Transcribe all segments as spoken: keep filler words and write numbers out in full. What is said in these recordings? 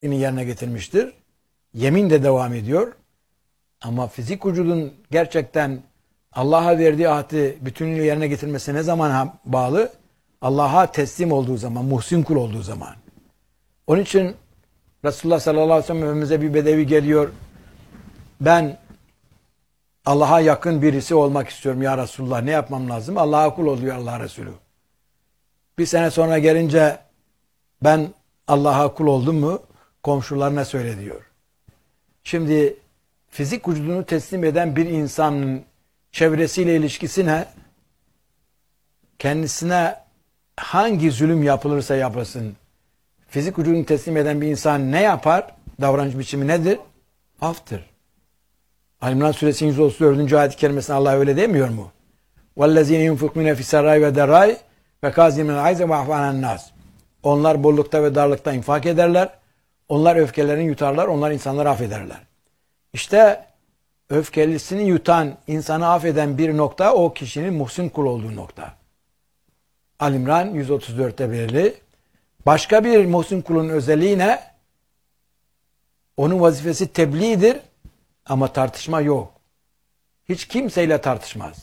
yerine getirmiştir. Yemin de devam ediyor. Ama fizik vücudun gerçekten Allah'a verdiği ahdi bütünüyle yerine getirmesi ne zaman bağlı? Allah'a teslim olduğu zaman, muhsin kul olduğu zaman. Onun için Resulullah sallallahu aleyhi ve sellem Efendimiz'e bir bedevi geliyor. Ben Allah'a yakın birisi olmak istiyorum ya Resulullah. Ne yapmam lazım? Allah'a kul oluyor Allah Resulü. Bir sene sonra gelince ben Allah'a kul oldum mu? Komşularına söyle diyor. Şimdi fizik vücudunu teslim eden bir insanın çevresiyle ilişkisi ne? Kendisine hangi zulüm yapılırsa yapılsın, fizik vücudunu teslim eden bir insan ne yapar? Davranış biçimi nedir? Aftır. Ali-İmran suresinin yüz otuz dördüncü ayet-i kerimesinde Allah öyle demiyor mu? وَالَّذ۪ينَ يُنْفِقْمِنَ فِي السَّرَّاءِ وَالضَّرَّاءِ وَكَاظِمِينَ الْغَيْظَ وَيَعْفُونَ عَنِ النَّاسِ Onlar bollukta ve darlıkta infak ederler. Onlar öfkelerini yutarlar. Onlar insanları affederler. İşte öfkelisini yutan, insanı affeden bir nokta o kişinin muhsin kul olduğu nokta. Ali-İmran yüz otuz dörtte belirli. Başka bir muhsin kulun özelliği ne? Onun vazifesi tebliğdir ama tartışma yok. Hiç kimseyle tartışmaz.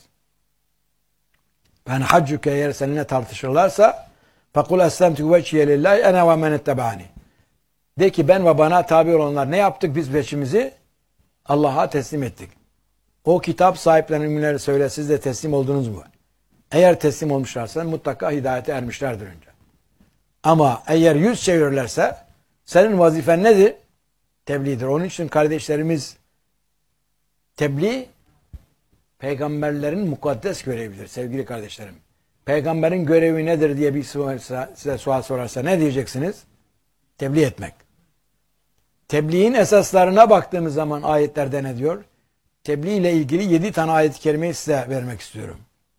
Ben haccuke eğer seninle tartışırlarsa فَقُلْ أَسْلَمْتُ وَجْهِيَ لِلّٰهِ اَنَا وَمَنِ اتَّبَعَنِي De ki ben ve bana tabi olanlar ne yaptık? Biz peşimizi Allah'a teslim ettik. O kitap sahiplerinin müminleri söyle siz de teslim oldunuz mu? Eğer teslim olmuşlarsa mutlaka hidayete ermişlerdir önce. Ama eğer yüz çevirirlerse senin vazifen nedir? Tebliğdir. Onun için kardeşlerimiz tebliğ peygamberlerin mukaddes görevidir sevgili kardeşlerim. Peygamberin görevi nedir diye bir size sual sorarsa ne diyeceksiniz? Tebliğ etmek. Tebliğin esaslarına baktığımız zaman ayetlerde ne diyor? Tebliğ ile ilgili yedi tane ayet-i kerimeyi size vermek istiyorum.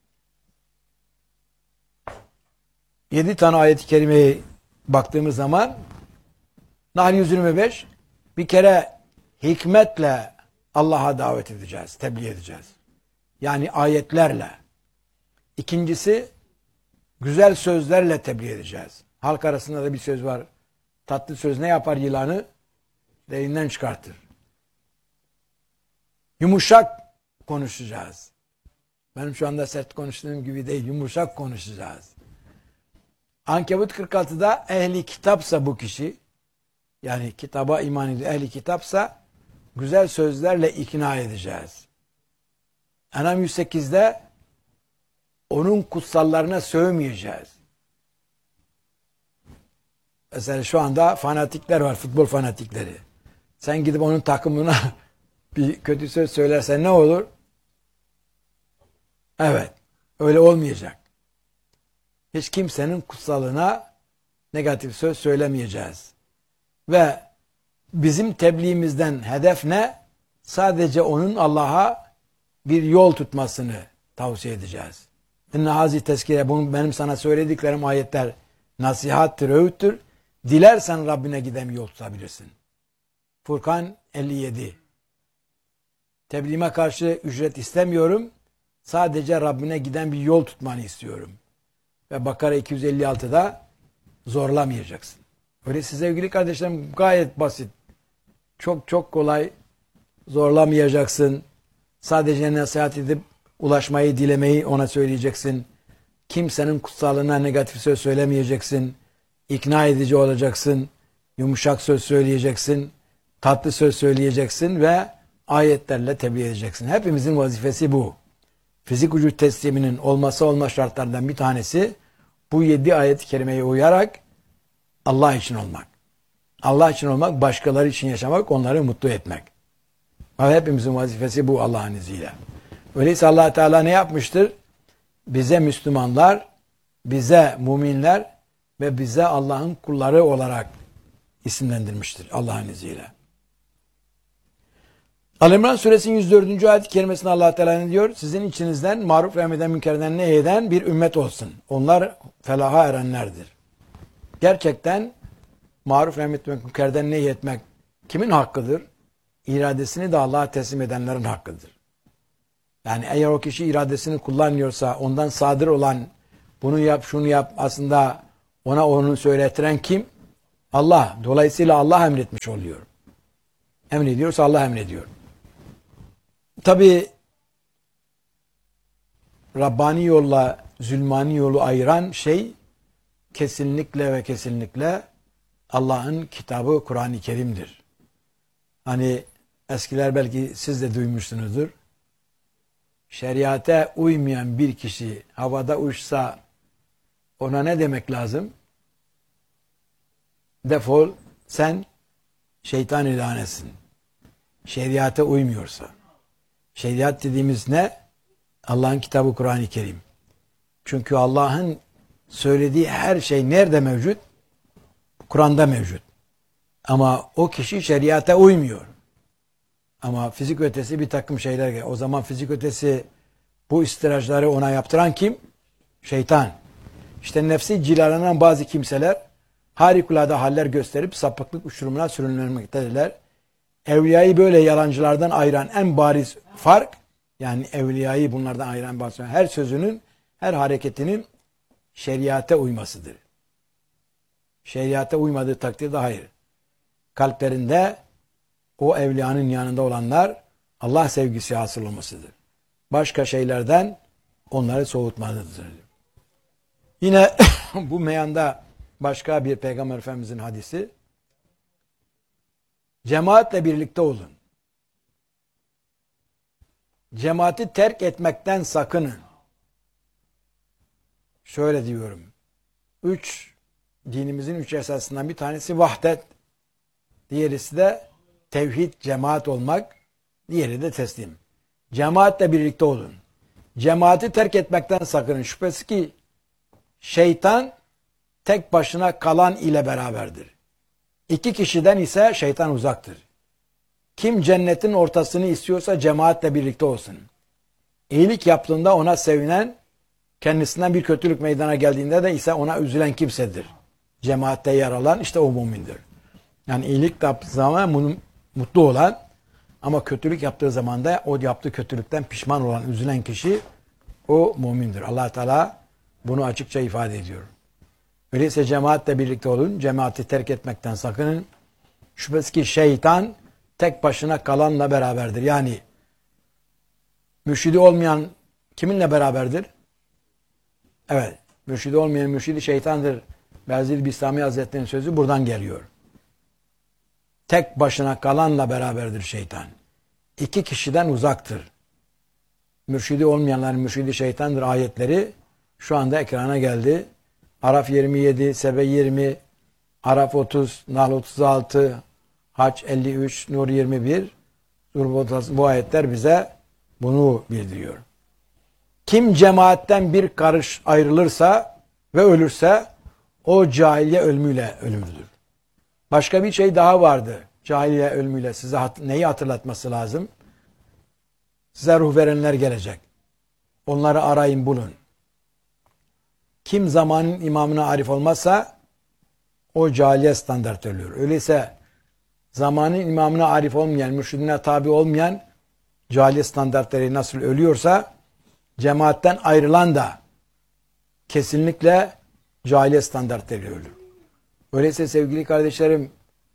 Yedi tane ayet-i kerimeyi baktığımız zaman Nahl yüz yirmi beş bir kere hikmetle Allah'a davet edeceğiz, tebliğ edeceğiz. Yani ayetlerle. İkincisi güzel sözlerle tebliğ edeceğiz. Halk arasında da bir söz var. Tatlı söz ne yapar yılanı? Derinden çıkartır. Yumuşak konuşacağız. Benim şu anda sert konuştuğum gibi değil, yumuşak konuşacağız. Ankebut kırk altıda ehli kitapsa bu kişi, yani kitaba iman ediyor, ehli kitapsa güzel sözlerle ikna edeceğiz. Enam yüz sekizde onun kutsallarına sövmeyeceğiz. Mesela şu anda fanatikler var, futbol fanatikleri. Sen gidip onun takımına bir kötü söz söylersen ne olur? Evet, öyle olmayacak. Hiç kimsenin kutsalına negatif söz söylemeyeceğiz. Ve bizim tebliğimizden hedef ne? Sadece onun Allah'a bir yol tutmasını tavsiye edeceğiz. İnne hazi tezkire, bunu benim sana söylediklerim ayetler nasihattır, öğüttür. Dilersen Rabbine giden bir yol tutabilirsin. Furkan elli yedi. Tebliğime karşı ücret istemiyorum. Sadece Rabbine giden bir yol tutmanı istiyorum. Ve Bakara iki yüz elli altıda zorlamayacaksın. Öyle size sevgili kardeşlerim gayet basit. Çok çok kolay. Zorlamayacaksın. Sadece nasihat edip ulaşmayı, dilemeyi ona söyleyeceksin. Kimsenin kutsalına negatif söz söylemeyeceksin. İkna edici olacaksın. Yumuşak söz söyleyeceksin. Tatlı söz söyleyeceksin ve ayetlerle tebliğ edeceksin. Hepimizin vazifesi bu. Fizik vücut tesliminin olması olmaz şartlardan bir tanesi bu yedi ayet-i kerimeye uyarak Allah için olmak. Allah için olmak, başkaları için yaşamak, onları mutlu etmek. Ve hepimizin vazifesi bu Allah'ın izniyle. Öyleyse Allah Teala ne yapmıştır? Bize Müslümanlar, bize müminler ve bize Allah'ın kulları olarak isimlendirmiştir Allah'ın izniyle. Ali-İmran suresinin yüz dördüncü ayet-i kerimesinde Allah Teala ne diyor? Sizin içinizden maruf ve emreden münkerden nehyeden bir ümmet olsun. Onlar felaha erenlerdir. Gerçekten maruf ve münkerden nehyetmek kimin hakkıdır? İradesini de Allah'a teslim edenlerin hakkıdır. Yani eğer o kişi iradesini kullanmıyorsa ondan sadır olan bunu yap şunu yap aslında ona onu söylettiren kim? Allah. Dolayısıyla Allah emretmiş oluyor. Emrediyorsa Allah emrediyor. Tabi Rabbani yolla zulmani yolu ayıran şey kesinlikle ve kesinlikle Allah'ın kitabı Kur'an-ı Kerim'dir. Hani eskiler belki siz de duymuşsunuzdur. Şeriate uymayan bir kişi havada uçsa ona ne demek lazım? Defol, sen şeytan ilanetsin. Şeriate uymuyorsa. Şeriat dediğimiz ne? Allah'ın kitabı Kur'an-ı Kerim. Çünkü Allah'ın söylediği her şey nerede mevcut? Kur'an'da mevcut. Ama o kişi şeriata uymuyor. Ama fizik ötesi bir takım şeyler. O zaman fizik ötesi bu istirajları ona yaptıran kim? Şeytan. İşte nefsi cilalanan bazı kimseler harikulade haller gösterip sapıklık uçurumuna sürünmektedirler. Evliyayı böyle yalancılardan ayıran en bariz fark, yani evliyayı bunlardan ayıran bazı her sözünün, her hareketinin şeriate uymasıdır. Şeriate uymadığı takdirde hayır. Kalplerinde o evliyanın yanında olanlar Allah sevgisi hasıl olmasıdır. Başka şeylerden onları soğutmalıdır. Yine bu meyanda başka bir Peygamber Efendimizin hadisi. Cemaatle birlikte olun. Cemaati terk etmekten sakının. Şöyle diyorum. Üç, dinimizin üç esasından bir tanesi vahdet. Diğerisi de tevhid, cemaat olmak. Diğeri de teslim. Cemaatle birlikte olun. Cemaati terk etmekten sakının. Şüphesiz ki şeytan tek başına kalan ile beraberdir. İki kişiden ise şeytan uzaktır. Kim cennetin ortasını istiyorsa cemaatle birlikte olsun. İyilik yaptığında ona sevinen, kendisinden bir kötülük meydana geldiğinde de ise ona üzülen kimsedir. Cemaatte yer alan işte o mümindir. Yani iyilik yaptığı zaman mutlu olan ama kötülük yaptığı zaman da o yaptığı kötülükten pişman olan, üzülen kişi o mümindir. Allah Teala bunu açıkça ifade ediyor. Öyleyse cemaatle birlikte olun. Cemaati terk etmekten sakının. Şüphesiz ki şeytan tek başına kalanla beraberdir. Yani mürşidi olmayan kiminle beraberdir? Evet. Mürşidi olmayan mürşidi şeytandır. Berzil Bistami Hazretleri'nin sözü buradan geliyor. Tek başına kalanla beraberdir şeytan. İki kişiden uzaktır. Mürşidi olmayanların mürşidi şeytandır ayetleri şu anda ekrana geldi. Araf yirmi yedi, Sebe yirmi, Araf otuz, Nahl otuz altı, Haç elli üç, Nur yirmi bir. Bu ayetler bize bunu bildiriyor. Kim cemaatten bir karış ayrılırsa ve ölürse o cahiliye ölümüyle ölümlüdür. Başka bir şey daha vardı. Cahiliye ölümüyle size hat neyi hatırlatması lazım? Size ruh verenler gelecek. Onları arayın, bulun. Kim zamanın imamına arif olmazsa o cahiliye standart ölüyor. Öyleyse zamanın imamına arif olmayan, mürşidine tabi olmayan cahiliye standartları nasıl ölüyorsa cemaatten ayrılan da kesinlikle cahiliye standartları ölür. Öyleyse sevgili kardeşlerim,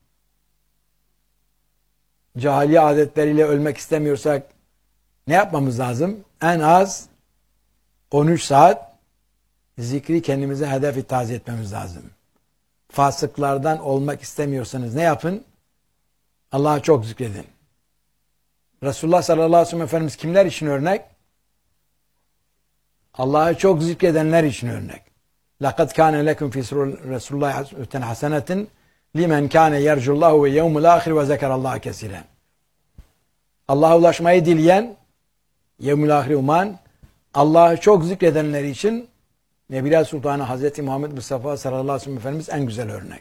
cahiliye adetleriyle ölmek istemiyorsak ne yapmamız lazım? En az on üç saat zikri kendimize hedefi taze etmemiz lazım. Fasıklardan olmak istemiyorsanız ne yapın? Allah'a çok zikredin. Resulullah sallallahu aleyhi ve sellem Efendimiz kimler için örnek? Allah'ı çok zikredenler için örnek. لَقَدْ كَانَ لَكُمْ فِي رَسُولُ اللّٰهِ حَسَنَةٍ لِمَنْ كَانَ يَرْجُ اللّٰهُ وَيَوْمُ الْآخِرِ وَذَكَرَ اللّٰهَ كَسِيرًا. Allah'a ulaşmayı dileyen, yevmül ahir uman, Allah'ı çok zikredenler için Nebiler Sultanı Hazreti Muhammed Mustafa sallallahu aleyhi ve sellem Efendimiz en güzel örnek.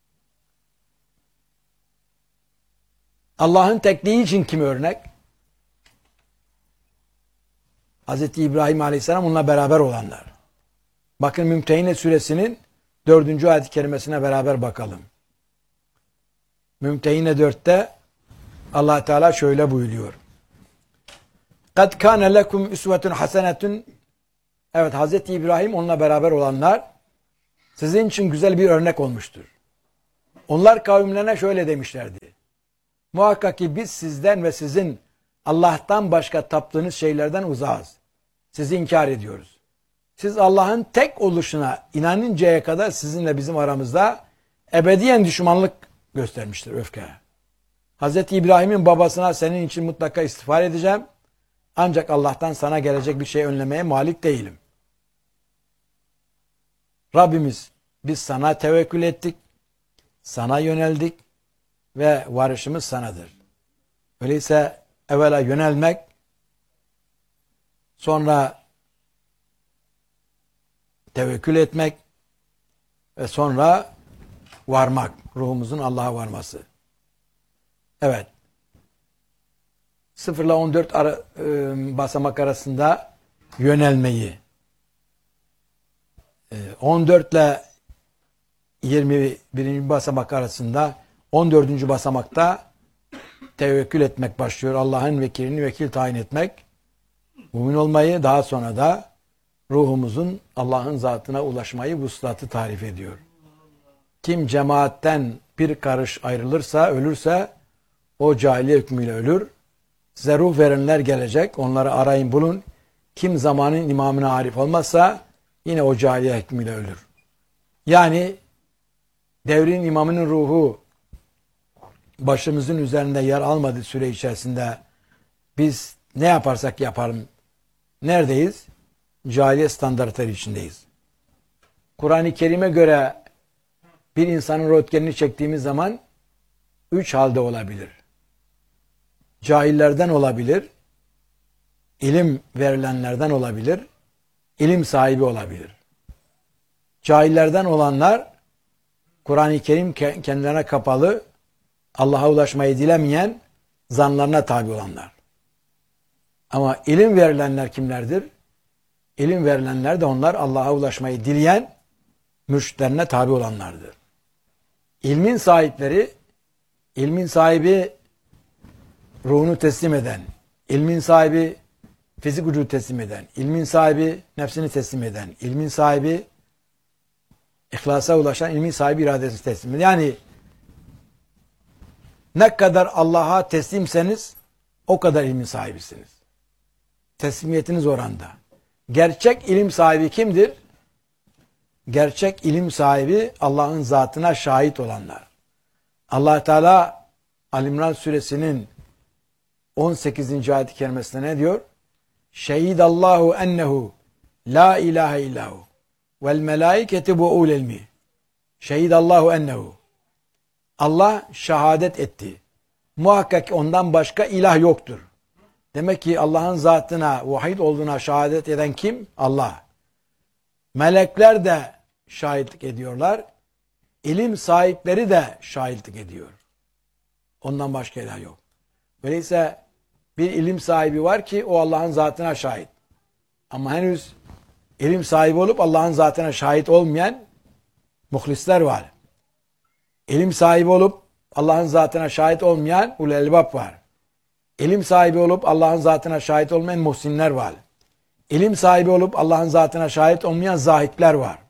Allah'ın tekliği için kim örnek? Hazreti İbrahim Aleyhisselam onunla beraber olanlar. Bakın Mümtehine suresinin dördüncü ayet-i kerimesine beraber bakalım. Mümtehine dörtte Allah Teala şöyle buyuruyor. قَدْ كَانَ لَكُمْ اُسْوَةٌ حَسَنَةٌ. Evet, Hazreti İbrahim onunla beraber olanlar sizin için güzel bir örnek olmuştur. Onlar kavimlerine şöyle demişlerdi. Muhakkak ki biz sizden ve sizin Allah'tan başka taptığınız şeylerden uzağız. Sizi inkar ediyoruz. Siz Allah'ın tek oluşuna inanıncaya kadar sizinle bizim aramızda ebediyen düşmanlık göstermiştir, öfke. Hazreti İbrahim'in babasına senin için mutlaka istiğfar edeceğim. Ancak Allah'tan sana gelecek bir şey önlemeye malik değilim. Rabbimiz biz sana tevekkül ettik, sana yöneldik ve varışımız sanadır. Öyleyse evvela yönelmek, sonra tevekkül etmek ve sonra varmak, ruhumuzun Allah'a varması. Evet. sıfır ile on dört ara, e, basamak arasında yönelmeyi, e, on dört ile yirmi birinci basamak arasında on dördüncü basamakta tevekkül etmek başlıyor. Allah'ın vekilini vekil tayin etmek, mümin olmayı, daha sonra da ruhumuzun Allah'ın zatına ulaşmayı, vuslatı tarif ediyor. Kim cemaatten bir karış ayrılırsa, ölürse o cahiliye hükmüyle ölür. Size ruh verenler gelecek, onları arayın bulun. Kim zamanın imamına arif olmazsa yine o cahiliye hükmüyle ölür. Yani devrin imamının ruhu başımızın üzerinde yer almadığı süre içerisinde biz ne yaparsak yapalım neredeyiz? Cahiliye standartları içindeyiz. Kur'an-ı Kerim'e göre bir insanın röntgenini çektiğimiz zaman üç halde olabilir. Cahillerden olabilir, ilim verilenlerden olabilir, ilim sahibi olabilir. Cahillerden olanlar, Kur'an-ı Kerim kendilerine kapalı, Allah'a ulaşmayı dilemeyen, zanlarına tabi olanlar. Ama ilim verilenler kimlerdir? İlim verilenler de onlar Allah'a ulaşmayı dileyen, mürşitlerine tabi olanlardır. İlmin sahipleri, ilmin sahibi ruhunu teslim eden, ilmin sahibi fizik gücü teslim eden, ilmin sahibi nefsini teslim eden, ilmin sahibi ihlasa ulaşan, ilmin sahibi iradesini teslim eden. Yani ne kadar Allah'a teslimseniz o kadar ilmin sahibisiniz. Teslimiyetiniz oranda. Gerçek ilim sahibi kimdir? Gerçek ilim sahibi Allah'ın zatına şahit olanlar. Allah Teala Ali-İmran suresinin on sekizinci ayet-i kerimesinde ne diyor? Şehidallahu ennehu la ilahe illahu vel melaiketi bu ul ilmi. Şehidallahu ennehu. Allah şehadet etti. Muhakkak ondan başka ilah yoktur. Demek ki Allah'ın zatına, vahid olduğuna şehadet eden kim? Allah. Melekler de şahitlik ediyorlar. İlim sahipleri de şahitlik ediyor. Ondan başka ilah yok. Öyleyse bir ilim sahibi var ki o Allah'ın zatına şahit. Ama henüz ilim sahibi olup Allah'ın zatına şahit olmayan muhlisler var. İlim sahibi olup Allah'ın zatına şahit olmayan ulul elbab var. İlim sahibi olup Allah'ın zatına şahit olmayan muhsinler var. İlim sahibi olup Allah'ın zatına şahit olmayan zahitler var.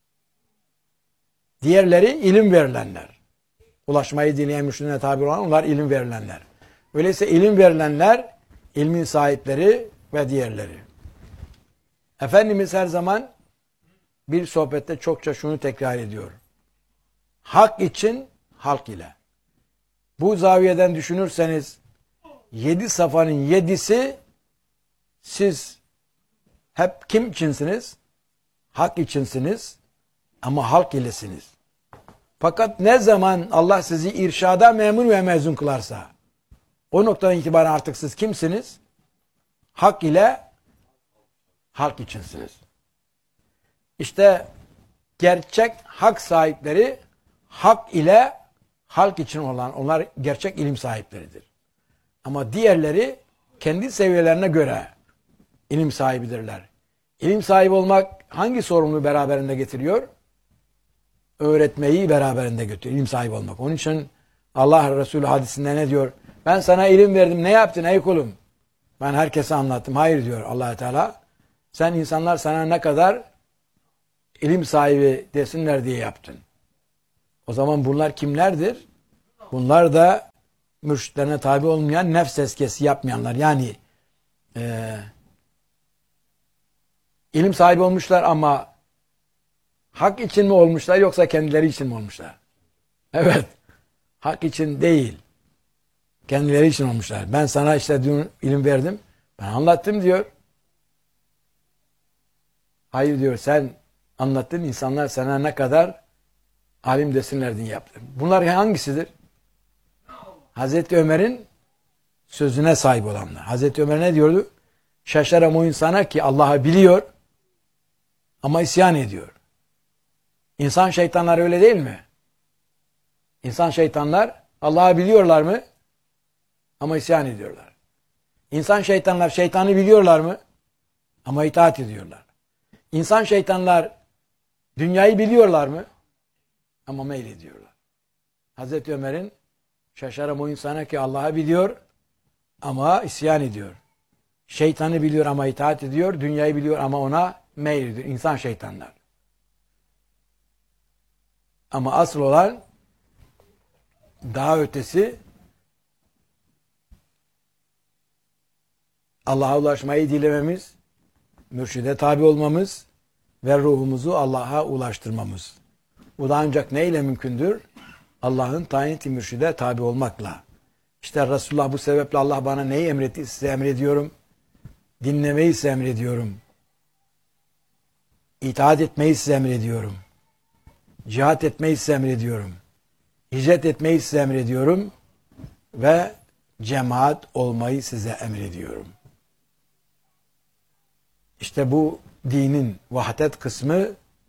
Diğerleri ilim verilenler. Ulaşmayı dileyen müşriklerine tabi olan onlar ilim verilenler. Öyleyse ilim verilenler, ilmin sahipleri ve diğerleri. Efendimiz her zaman bir sohbette çokça şunu tekrar ediyor. Hak için halk ile. Bu zaviyeden düşünürseniz yedi safanın yedisi siz hep kim içinsiniz? Hak içinsiniz ama halk ilesiniz. Fakat ne zaman Allah sizi irşada memur ve mezun kılarsa o noktadan itibaren artık siz kimsiniz? Hak ile halk içinsiniz. İşte gerçek hak sahipleri hak ile halk için olan onlar gerçek ilim sahipleridir. Ama diğerleri kendi seviyelerine göre ilim sahibidirler. İlim sahibi olmak hangi sorumluluğu beraberinde getiriyor? Öğretmeyi beraberinde götürüyor. İlim sahibi olmak. Onun için Allah Resulü hadisinde ne diyor? Ben sana ilim verdim. Ne yaptın ey kulum? Ben herkese anlattım. Hayır diyor Allah Teala. Sen insanlar sana ne kadar ilim sahibi desinler diye yaptın. O zaman bunlar kimlerdir? Bunlar da mürşitlerine tabi olmayan, nefs tezkiyesi yapmayanlar. Yani e, ilim sahibi olmuşlar ama hak için mi olmuşlar yoksa kendileri için mi olmuşlar? Evet. Hak için değil. Kendileri için olmuşlar. Ben sana işte dün ilim verdim. Ben anlattım diyor. Hayır diyor, sen anlattın, insanlar sana ne kadar alim desinler diye yaptın. Bunlar hangisidir? Hazreti Ömer'in sözüne sahip olanlar. Hazreti Ömer ne diyordu? Şaşarım o insana ki Allah'ı biliyor ama isyan ediyor. İnsan şeytanlar öyle değil mi? İnsan şeytanlar Allah'ı biliyorlar mı? Ama isyan ediyorlar. İnsan şeytanlar şeytanı biliyorlar mı? Ama itaat ediyorlar. İnsan şeytanlar dünyayı biliyorlar mı? Ama meylediyorlar. Hazreti Ömer'in şaşarım o insana ki Allah'ı biliyor ama isyan ediyor. Şeytanı biliyor ama itaat ediyor. Dünyayı biliyor ama ona meylediyor. İnsan şeytanlar. Ama asıl olan daha ötesi Allah'a ulaşmayı dilememiz, mürşide tabi olmamız ve ruhumuzu Allah'a ulaştırmamız. Bu da ancak neyle mümkündür? Allah'ın tayin-i mürşide tabi olmakla. İşte Resulullah bu sebeple Allah bana neyi emretti? Size emrediyorum. Dinlemeyi size emrediyorum. İtaat etmeyi size emrediyorum. Cihat etmeyi size emrediyorum. Hicret etmeyi size emrediyorum. Ve cemaat olmayı size emrediyorum. İşte bu dinin vahdet kısmı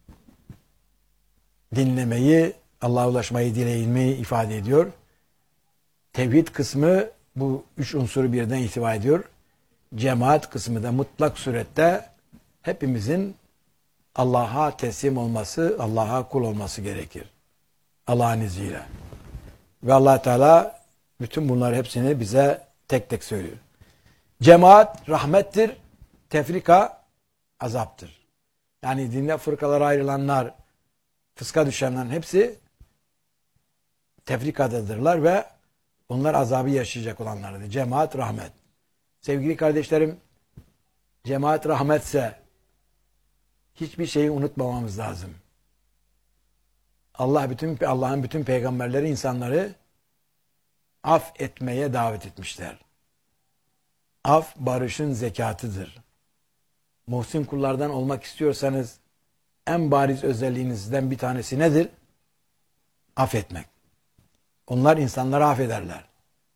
dinlemeyi, Allah'a ulaşmayı, dilemeyi ifade ediyor. Tevhid kısmı bu üç unsuru birden ihtiva ediyor. Cemaat kısmı da mutlak surette hepimizin Allah'a teslim olması, Allah'a kul olması gerekir. Allah'ın izniyle. Ve Allah Teala bütün bunları hepsini bize tek tek söylüyor. Cemaat rahmettir, tefrika azaptır. Yani dinde fırkalara ayrılanlar, fıska düşenlerin hepsi tefrikadadırlar ve onlar azabı yaşayacak olanlardır. Cemaat rahmet. Sevgili kardeşlerim, cemaat rahmetse hiçbir şeyi unutmamamız lazım. Allah bütün Allah'ın bütün peygamberleri insanları af etmeye davet etmişler. Af barışın zekatıdır. Muhsin kullardan olmak istiyorsanız en bariz özelliğinizden bir tanesi nedir? Affetmek. Onlar insanları affederler.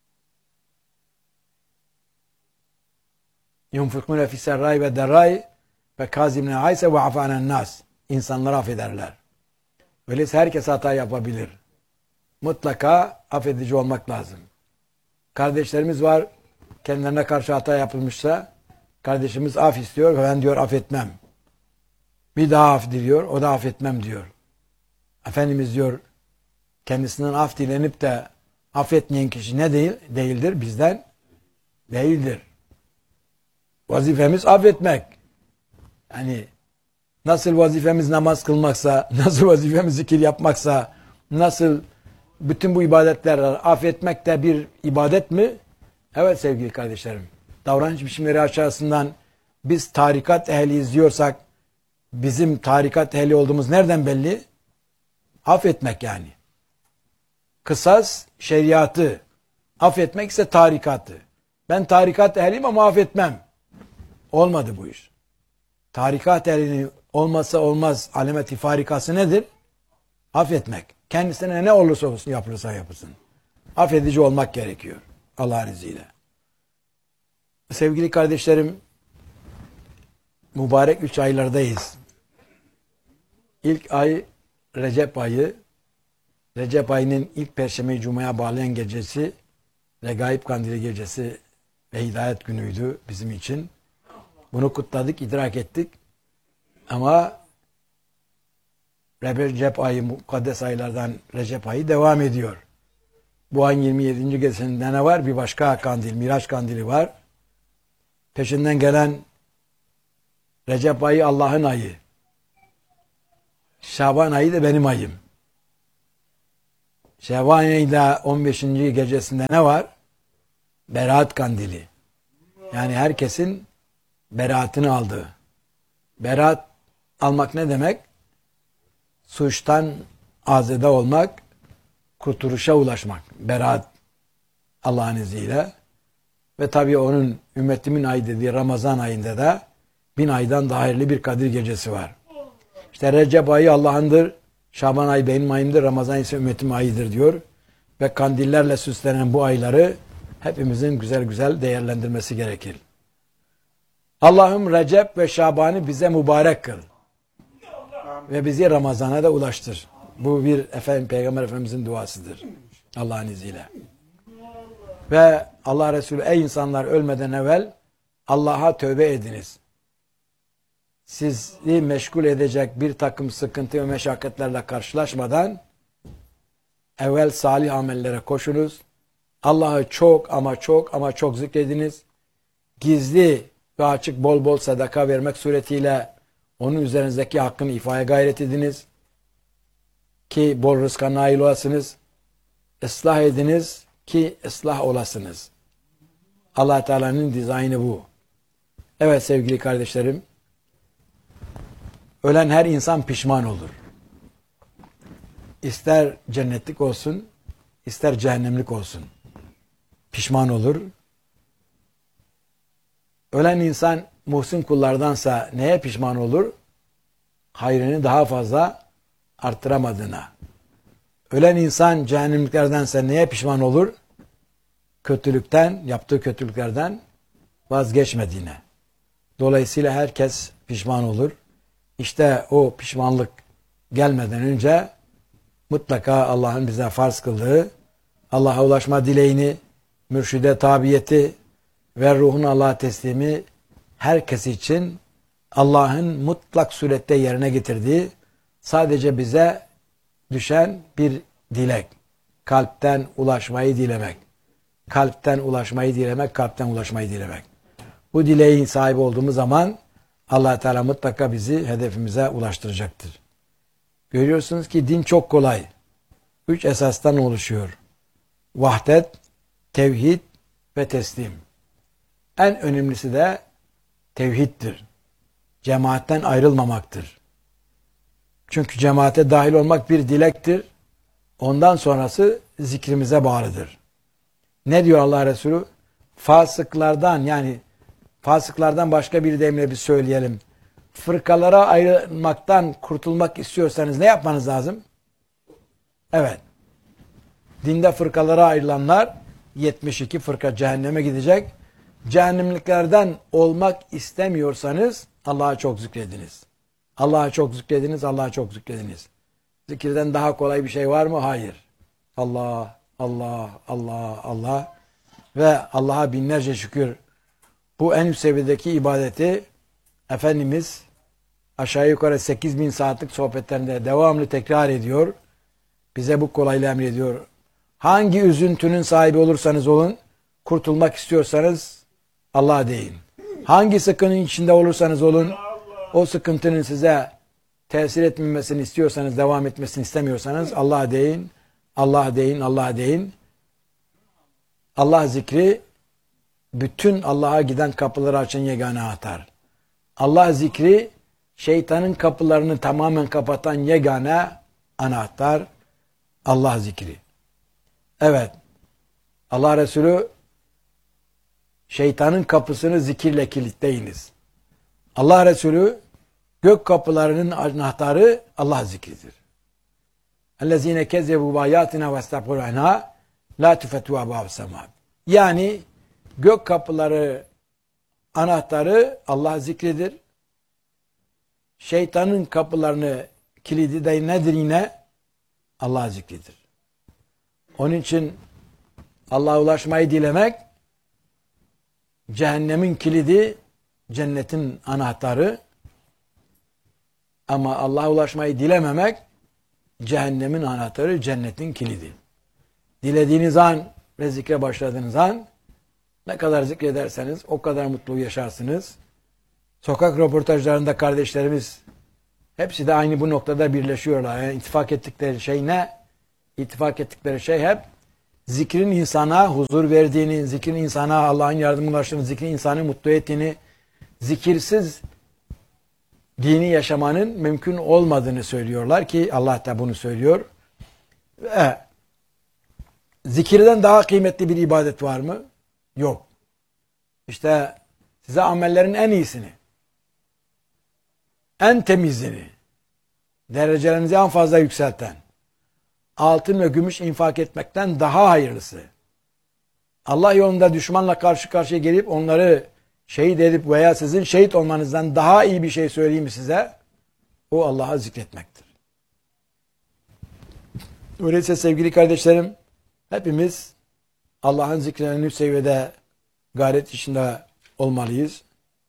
Yunfikune fisserray ve derray ve kazimne ayse ve afanen nas. İnsanları affederler. Öyleyse herkes hata yapabilir. Mutlaka affedici olmak lazım. Kardeşlerimiz var, kendilerine karşı hata yapılmışsa kardeşimiz af istiyor ve ben diyor affetmem. Bir daha af diliyor, o da affetmem diyor. Efendimiz diyor kendisinden af dilenip de affetmeyen kişi ne değil? Değildir, bizden değildir. Vazifemiz affetmek. Yani nasıl vazifemiz namaz kılmaksa, nasıl vazifemiz zikir yapmaksa, nasıl bütün bu ibadetler affetmek de bir ibadet mi? Evet sevgili kardeşlerim. Davranış biçimleri aşağısından biz tarikat ehli izliyorsak bizim tarikat ehli olduğumuz nereden belli? Affetmek yani. Kısas şeriatı, affetmek ise tarikatı. Ben tarikat ehliyim ama affetmem. Olmadı bu iş. Tarikat ehlinin olmazsa olmaz alameti farikası nedir? Affetmek. Kendisine ne olursa olsun yapılırsa yapılsın. Affedici olmak gerekiyor. Allah'ın izniyle. Sevgili kardeşlerim, mübarek üç aylardayız. İlk ay Recep ayı. Recep ayının ilk Perşembe Cuma'ya bağlayan gecesi Regaib Kandili gecesi ve hidayet günüydü bizim için. Bunu kutladık, idrak ettik. Ama Recep ayı, mukaddes aylardan Recep ayı devam ediyor. Bu ayın yirmi yedinci gecesinde ne var? Bir başka kandil, Miraç kandili var. Peşinden gelen Recep ayı Allah'ın ayı. Şaban ayı da benim ayım. Şevval ayında on beşinci gecesinde ne var? Beraat kandili. Yani herkesin beraatini aldığı. Beraat almak ne demek? Suçtan azade olmak, kurtuluşa ulaşmak. Beraat Allah'ın izniyle. Ve tabii onun ümmetimin ayı dediği Ramazan ayında da bin aydan daha hayırlı bir Kadir gecesi var. İşte Recep ayı Allah'ındır, Şaban ayı benim ayımdır, Ramazan ise ümmetimin ayıdır diyor. Ve kandillerle süslenen bu ayları hepimizin güzel güzel değerlendirmesi gerekir. Allah'ım Recep ve Şaban'ı bize mübarek kıl. Ve bizi Ramazan'a da ulaştır. Bu bir efendim, Peygamber Efendimizin duasıdır. Allah'ın izniyle. Ve Allah Resulü ey insanlar ölmeden evvel Allah'a tövbe ediniz. Sizi meşgul edecek bir takım sıkıntı ve meşakkatlerle karşılaşmadan evvel salih amellere koşunuz. Allah'ı çok ama çok ama çok zikrediniz. Gizli ve açık bol bol sadaka vermek suretiyle onun üzerinizdeki hakkını ifade gayret ediniz. Ki bol rızka nail olasınız. Islah ediniz ki ıslah olasınız. Allah Teala'nın dizaynı bu. Evet sevgili kardeşlerim, ölen her insan pişman olur. İster cennetlik olsun, ister cehennemlik olsun. Pişman olur. Ölen insan muhsin kullardansa neye pişman olur? Hayrını daha fazla arttıramadığına. Ölen insan cehennemliklerdense neye pişman olur? Kötülükten, yaptığı kötülüklerden vazgeçmediğine. Dolayısıyla herkes pişman olur. İşte o pişmanlık gelmeden önce mutlaka Allah'ın bize farz kıldığı Allah'a ulaşma dileğini, mürşide tabiyeti ve ruhun Allah'a teslimi herkes için Allah'ın mutlak surette yerine getirdiği sadece bize düşen bir dilek. Kalpten ulaşmayı dilemek. Kalpten ulaşmayı dilemek, kalpten ulaşmayı dilemek. Bu dileğin sahibi olduğumuz zaman Allah Teala mutlaka bizi hedefimize ulaştıracaktır. Görüyorsunuz ki din çok kolay. Üç esastan oluşuyor. Vahdet, tevhid ve teslim. En önemlisi de tevhiddir. Cemaatten ayrılmamaktır. Çünkü cemaate dahil olmak bir dilektir. Ondan sonrası zikrimize bağlıdır. Ne diyor Allah Resulü? Fasıklardan, yani fasıklardan başka bir deyimle bir söyleyelim. Fırkalara ayrılmaktan kurtulmak istiyorsanız ne yapmanız lazım? Evet. Dinde fırkalara ayrılanlar yetmiş iki fırka cehenneme gidecek. Cehennemliklerden olmak istemiyorsanız Allah'a çok zikrediniz. Allah'a çok zikrediniz, Allah'a çok zikrediniz. Zikirden daha kolay bir şey var mı? Hayır. Allah, Allah, Allah, Allah ve Allah'a binlerce şükür. Bu en üst seviyedeki ibadeti Efendimiz aşağı yukarı sekiz bin saatlik sohbetlerinde devamlı tekrar ediyor. Bize bu kolaylığı emrediyor. Hangi üzüntünün sahibi olursanız olun, kurtulmak istiyorsanız Allah'a deyin. Hangi sıkıntının içinde olursanız olun, o sıkıntının size tesir etmemesini istiyorsanız, devam etmesini istemiyorsanız Allah'a deyin, Allah'a deyin, Allah'a deyin. Allah zikri bütün Allah'a giden kapıları açan yegane anahtar. Allah zikri şeytanın kapılarını tamamen kapatan yegane anahtar. Allah zikri. Evet. Allah Resulü şeytanın kapısını zikirle kilitleyiniz. Allah Resulü gök kapılarının anahtarı Allah zikridir. اَلَّذ۪ينَ كَذَّبُوا بَايَاتِنَا وَاسْتَغْفِرُوا عَنْهَا لَا تُفَتُّوا أَبْوَابَ السَّمَاءِ. Yani gök kapıları anahtarı Allah zikridir. Şeytanın kapılarını kilidi de nedir yine? Allah zikridir. Onun için Allah'a ulaşmayı dilemek, cehennemin kilidi, cennetin anahtarı, ama Allah'a ulaşmayı dilememek, cehennemin anahtarı, cennetin kilidi. Dilediğiniz an ve zikre başladığınız an, ne kadar zikrederseniz o kadar mutlu yaşarsınız. Sokak röportajlarında kardeşlerimiz hepsi de aynı bu noktada birleşiyorlar. Yani ittifak ettikleri şey ne? ittifak ettikleri şey hep zikrin insana huzur verdiğini, zikrin insana Allah'ın yardımına ulaştığını, zikrin insanı mutlu ettiğini, zikirsiz dini yaşamanın mümkün olmadığını söylüyorlar ki Allah da bunu söylüyor. Ve zikirden daha kıymetli bir ibadet var mı? Yok. İşte size amellerin en iyisini, en temizini, derecelerinizi en fazla yükselten, altın ve gümüş infak etmekten daha hayırlısı, Allah yolunda düşmanla karşı karşıya gelip onları şehit edip veya sizin şehit olmanızdan daha iyi bir şey söyleyeyim mi size? O Allah'a zikretmektir. Öyleyse sevgili kardeşlerim, hepimiz Allah'ın zikrine en üst seviyede gayret içinde olmalıyız.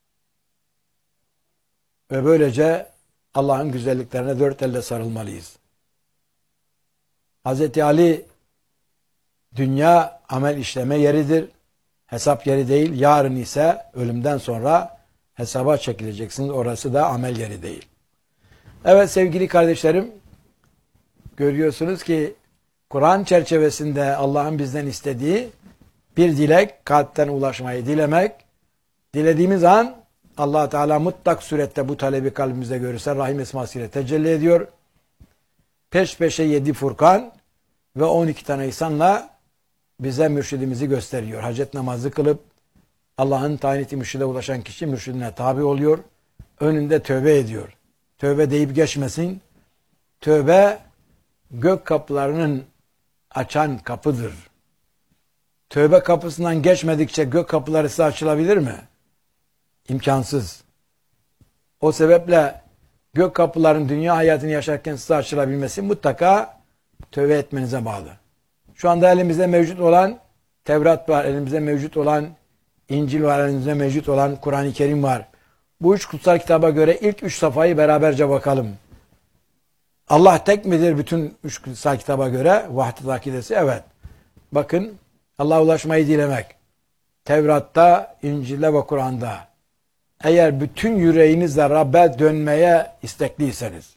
Ve böylece Allah'ın güzelliklerine dört elle sarılmalıyız. Hazreti Ali, dünya amel işleme yeridir, hesap yeri değil. Yarın ise ölümden sonra hesaba çekileceksiniz. Orası da amel yeri değil. Evet sevgili kardeşlerim, görüyorsunuz ki Kur'an çerçevesinde Allah'ın bizden istediği bir dilek, kalpten ulaşmayı dilemek. Dilediğimiz an Allah Teala mutlak surette bu talebi kalbimizde görürse Rahim esmasıyla tecelli ediyor. Peş peşe yedi Furkan ve on iki tane ihsanla bize mürşidimizi gösteriyor. Hacet namazı kılıp Allah'ın tayin ettiği mürşide ulaşan kişi mürşidine tabi oluyor. Önünde tövbe ediyor. Tövbe deyip geçmesin. Tövbe gök kapılarının açan kapıdır. Tövbe kapısından geçmedikçe gök kapıları size açılabilir mi? İmkansız. O sebeple gök kapıların dünya hayatını yaşarken size açılabilmesi mutlaka tövbe etmenize bağlı. Şu anda elimizde mevcut olan Tevrat var, elimizde mevcut olan İncil var, elimizde mevcut olan Kur'an-ı Kerim var. Bu üç kutsal kitaba göre ilk üç safhayı beraberce bakalım. Allah tek midir bütün üç kutsal kitaba göre? Vahdet akidesi evet. Bakın Allah'a ulaşmayı dilemek. Tevrat'ta, İncil'de ve Kur'an'da. Eğer bütün yüreğinizle Rabbe dönmeye istekliyseniz,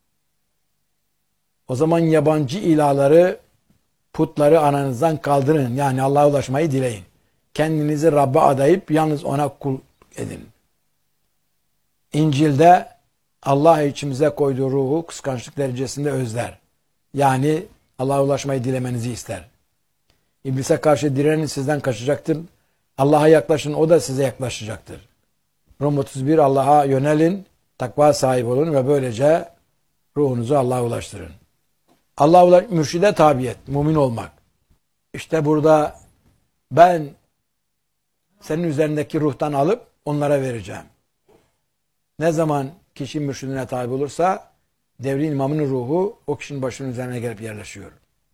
o zaman yabancı ilahları, putları aranızdan kaldırın. Yani Allah'a ulaşmayı dileyin. Kendinizi Rabbe adayıp yalnız ona kul edin. İncil'de Allah içimize koyduğu ruhu kıskançlık derecesinde özler. Yani Allah'a ulaşmayı dilemenizi ister. İblise karşı direnin sizden kaçacaktır. Allah'a yaklaşın, o da size yaklaşacaktır. Rum otuz bir Allah'a yönelin, takva sahibi olun ve böylece ruhunuzu Allah'a ulaştırın. Allah'a ulaş, mürşide tabiyet, mümin olmak. İşte burada ben senin üzerindeki ruhtan alıp onlara vereceğim. Ne zaman kişi mürşidine tabi olursa devrin imamının ruhu o kişinin başının üzerine gelip yerleşiyor.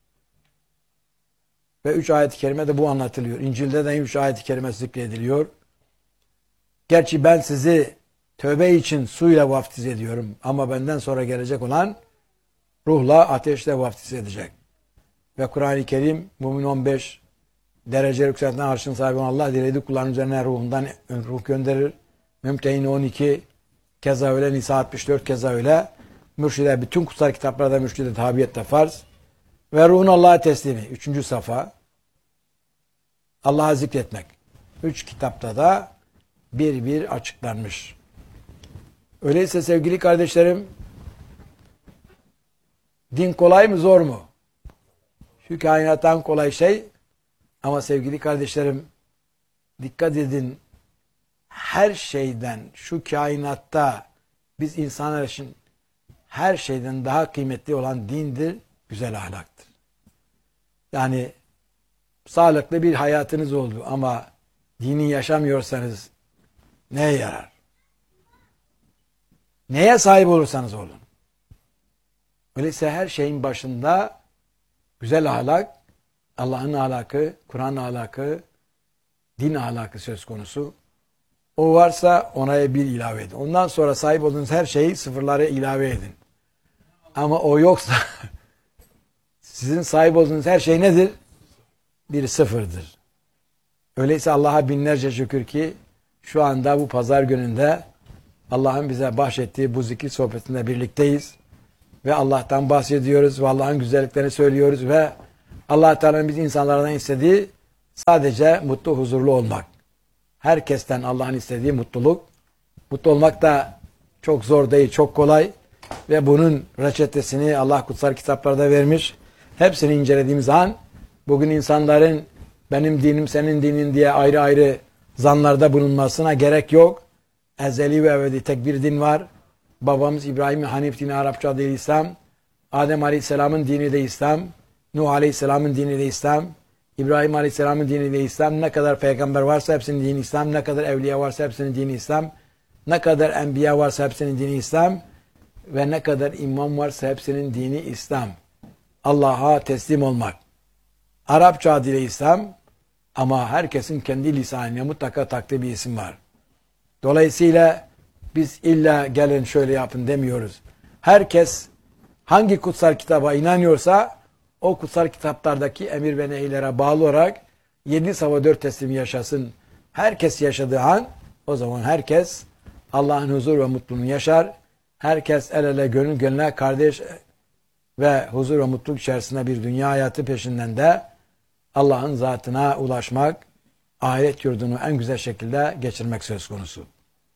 Ve üç ayet-i kerime de bu anlatılıyor. İncil'de de üç ayet-i kerime zikrediliyor. Gerçi ben sizi tövbe için suyla vaftiz ediyorum ama benden sonra gelecek olan ruhla, ateşle vaftiz edecek. Ve Kur'an-ı Kerim Mümin on beş derece yükselten arşın sahibi olan Allah dilediği kulların üzerine ruhundan ruh gönderir. Mümtehin on iki keza öyle, Nisa altmış dört keza öyle. Mürşide, bütün kutsal kitaplarda mürşide tabiyet de farz. Ve ruhun Allah'a teslimi. Üçüncü safa. Allah'a zikretmek. Üç kitapta da bir bir açıklanmış. Öyleyse sevgili kardeşlerim, din kolay mı zor mu? Şu kainattan kolay şey, ama sevgili kardeşlerim dikkat edin, her şeyden, şu kainatta biz insanlar için her şeyden daha kıymetli olan dindir, güzel ahlaktır. Yani sağlıklı bir hayatınız oldu ama dini yaşamıyorsanız neye yarar? Neye sahip olursanız olun. Öyleyse her şeyin başında güzel ahlak, Allah'ın ahlakı, Kur'an ahlakı, din ahlakı söz konusu. O varsa ona bir ilave edin. Ondan sonra sahip olduğunuz her şeyi sıfırlara ilave edin. Ama o yoksa sizin sahip olduğunuz her şey nedir? Bir sıfırdır. Öyleyse Allah'a binlerce şükür ki şu anda bu pazar gününde Allah'ın bize bahşettiği bu zikir sohbetinde birlikteyiz. ve Allah'tan bahsediyoruz ve Allah'ın güzelliklerini söylüyoruz ve Allah Teala'nın biz insanlardan istediği sadece mutlu, huzurlu olmak. Herkesten Allah'ın istediği mutluluk. Mutlu olmak da çok zor değil, çok kolay ve bunun reçetesini Allah kutsal kitaplarda vermiş. Hepsini incelediğimiz an bugün insanların benim dinim senin dinin diye ayrı ayrı zanlarda bulunmasına gerek yok. Ezeli ve ebedi tek bir din var. Babamız İbrahim'in Hanif dini, Arapça adıyla İslam. Adem Aleyhisselam'ın dini de İslam. Nuh Aleyhisselam'ın dini de İslam. İbrahim Aleyhisselam'ın dini de İslam. Ne kadar peygamber varsa hepsinin dini İslam. Ne kadar evliya varsa hepsinin dini İslam. Ne kadar enbiya varsa hepsinin dini İslam. Ve ne kadar imam varsa hepsinin dini İslam. Allah'a teslim olmak. Arapça adıyla İslam ama herkesin kendi lisanına mutlaka taktığı bir isim var. Dolayısıyla biz illa gelin şöyle yapın demiyoruz. Herkes hangi kutsal kitaba inanıyorsa o kutsal kitaplardaki emir ve nehilere bağlı olarak yedi sabah dört teslim yaşasın. Herkes yaşadığı an o zaman herkes Allah'ın huzur ve mutluluğunu yaşar. Herkes el ele gönül gönüle kardeş ve huzur ve mutluluk içerisinde bir dünya hayatı peşinden de Allah'ın zatına ulaşmak, ahiret yurdunu en güzel şekilde geçirmek söz konusu.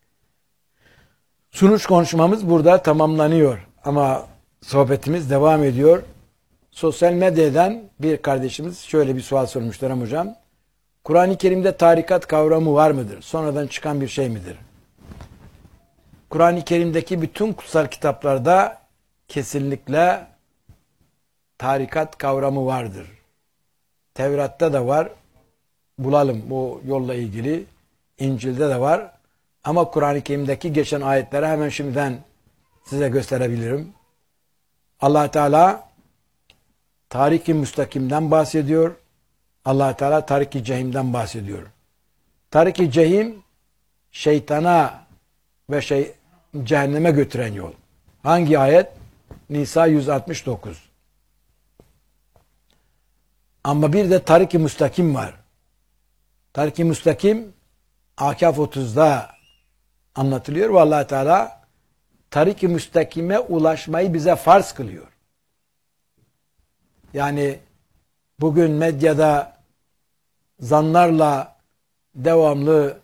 Sunuş konuşmamız burada tamamlanıyor ama sohbetimiz devam ediyor. Sosyal medyadan bir kardeşimiz şöyle bir sual sormuşlar hocam. Kur'an-ı Kerim'de tarikat kavramı var mıdır? Sonradan çıkan bir şey midir? Kur'an-ı Kerim'deki bütün kutsal kitaplarda kesinlikle tarikat kavramı vardır. Tevrat'ta da var. Bulalım bu yolla ilgili. İncil'de de var. Ama Kur'an-ı Kerim'deki geçen ayetleri hemen şimdiden size gösterebilirim. Allah Teala Tarik-i Müstakim'den bahsediyor. Allah Teala Tarik-i Cehim'den bahsediyor. Tarik-i Cehim şeytana ve şey cehenneme götüren yol. Hangi ayet? Nisa yüz altmış dokuz. Ama bir de Tarik-i Müstakim var. Tarik-i Müstakim Akaf otuzda anlatılıyor ve Allah Teala Tarik-i Müstakim'e ulaşmayı bize farz kılıyor. Yani bugün medyada zanlarla devamlı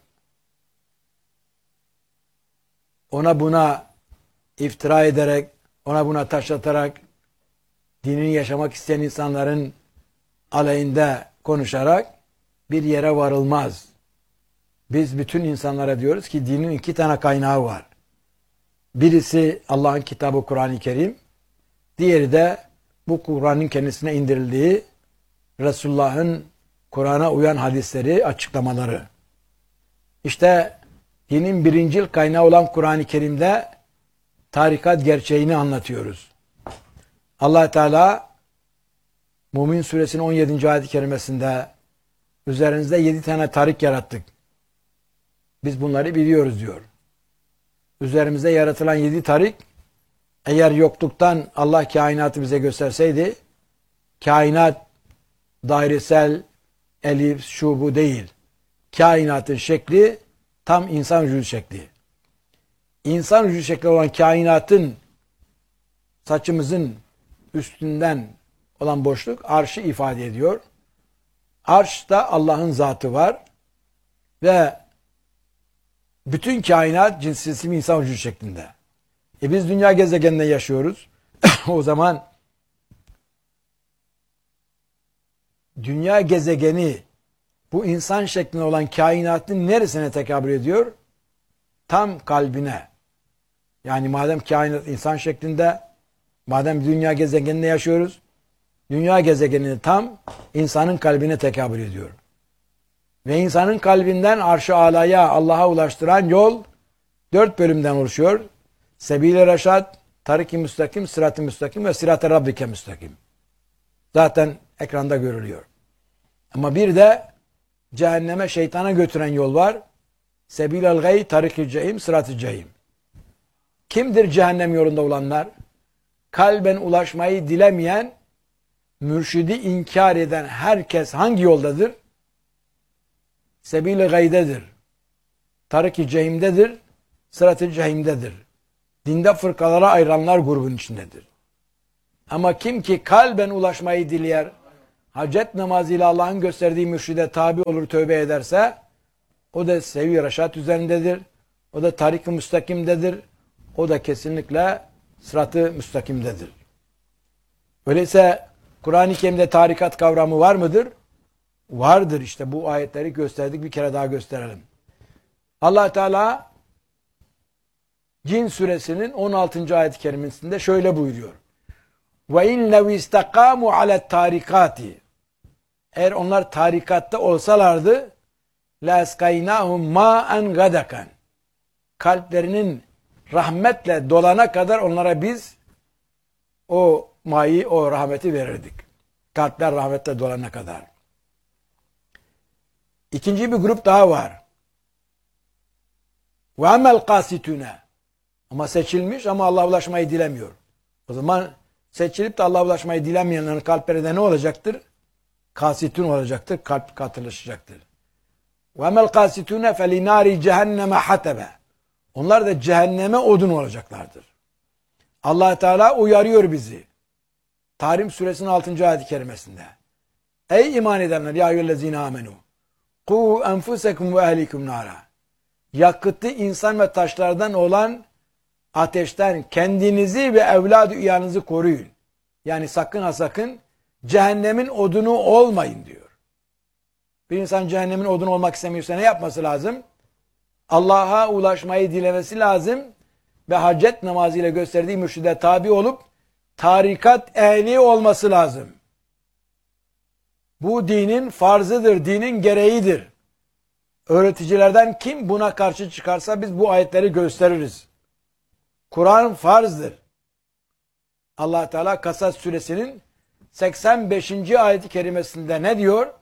ona buna iftira ederek, ona buna taş atarak dinini yaşamak isteyen insanların aleyhinde konuşarak bir yere varılmaz. Biz bütün insanlara diyoruz ki dinin iki tane kaynağı var. Birisi Allah'ın kitabı Kur'an-ı Kerim, diğeri de bu Kur'an'ın kendisine indirildiği Resulullah'ın Kur'an'a uyan hadisleri, açıklamaları. İşte dinin birincil kaynağı olan Kur'an-ı Kerim'de tarikat gerçeğini anlatıyoruz. Allah Teala Mümin Suresinin on yedinci ayet-i kerimesinde üzerinizde yedi tane tarik yarattık. Biz bunları biliyoruz diyor. Üzerimizde yaratılan yedi tarik eğer yokluktan Allah kainatı bize gösterseydi kainat dairesel, elif, şu bu değil. Kainatın şekli tam insan vücudu şekli. İnsan vücudu şekli olan kainatın saçımızın üstünden olan boşluk arşı ifade ediyor. Arşta Allah'ın zatı var ve bütün kainat cinsiyeti insan vücudu şeklinde. E biz dünya gezegeninde yaşıyoruz. O zaman dünya gezegeni bu insan şeklinde olan kainatın neresine tekabül ediyor? Tam kalbine. Yani madem kainat insan şeklinde, madem dünya gezegeninde yaşıyoruz, dünya gezegenini tam insanın kalbine tekabül ediyor. Ve insanın kalbinden arş-ı alaya, Allah'a ulaştıran yol dört bölümden oluşuyor. Sebil-i Reşad, Tarik-i Müstakim, Sırat-ı Müstakim ve Sırat-ı Rabbike Müstakim. Zaten ekranda görülüyor. Ama bir de cehenneme, şeytana götüren yol var. Sebil-el gay, Tarik-i Cehim, Sırat-ı Cehim. Kimdir cehennem yolunda olanlar? Kalben ulaşmayı dilemeyen, mürşidi inkar eden herkes hangi yoldadır? Sebil-i gaydedir. Tarik-i Cehim'dedir. Sırat-ı Cehim'dedir. Dinde fırkalara ayrılanlar grubun içindedir. Ama kim ki kalben ulaşmayı dileyer, hacet namazıyla Allah'ın gösterdiği mürşide tabi olur, tövbe ederse, o da sevi reşat üzerindedir. O da tarik-i müstakimdedir. O da kesinlikle sırat-ı müstakimdedir. Öyleyse Kur'an-ı Kerim'de tarikat kavramı var mıdır? Vardır. İşte bu ayetleri gösterdik. Bir kere daha gösterelim. Allah Teala Cin suresinin on altıncı ayet-i kerimesinde şöyle buyuruyor. Ve innev istakamu alet tarikati. Eğer onlar tarikatta olsalardı la eskaynahum ma'en gadakan. Kalplerinin rahmetle dolana kadar onlara biz o mayı, o rahmeti verirdik. Kalpler rahmetle dolana kadar. İkinci bir grup daha var. Ve amel kasitune. Ama seçilmiş ama Allah'a ulaşmayı dilemiyor. O zaman seçilip de Allah'a ulaşmayı dilemeyenlerin kalplerinde ne olacaktır? Kasitun olacaktır. Kalp katılaşacaktır. Ve amel kasitune felinari cehenneme hatebe. Onlar da cehenneme odun olacaklardır. Allah Teala uyarıyor bizi. Tahrim suresinin altıncı ayet-i kerimesinde. Ey iman edenler ya eyyühellezine amenu. Ku enfusekum ve ehlikum nara. Yakıtı insan ve taşlardan olan ateşten kendinizi ve evlad-ı iyanınızı koruyun. Yani sakın ha sakın cehennemin odunu olmayın diyor. Bir insan cehennemin odunu olmak istemiyorsa ne yapması lazım? Allah'a ulaşmayı dilemesi lazım ve hacet namazıyla gösterdiği mürşide tabi olup tarikat ehli olması lazım. Bu dinin farzıdır, dinin gereğidir. Öğreticilerden kim buna karşı çıkarsa biz bu ayetleri gösteririz. Kur'an farzdır. Allah Teala Kasas suresinin seksen beşinci ayet-i kerimesinde ne diyor?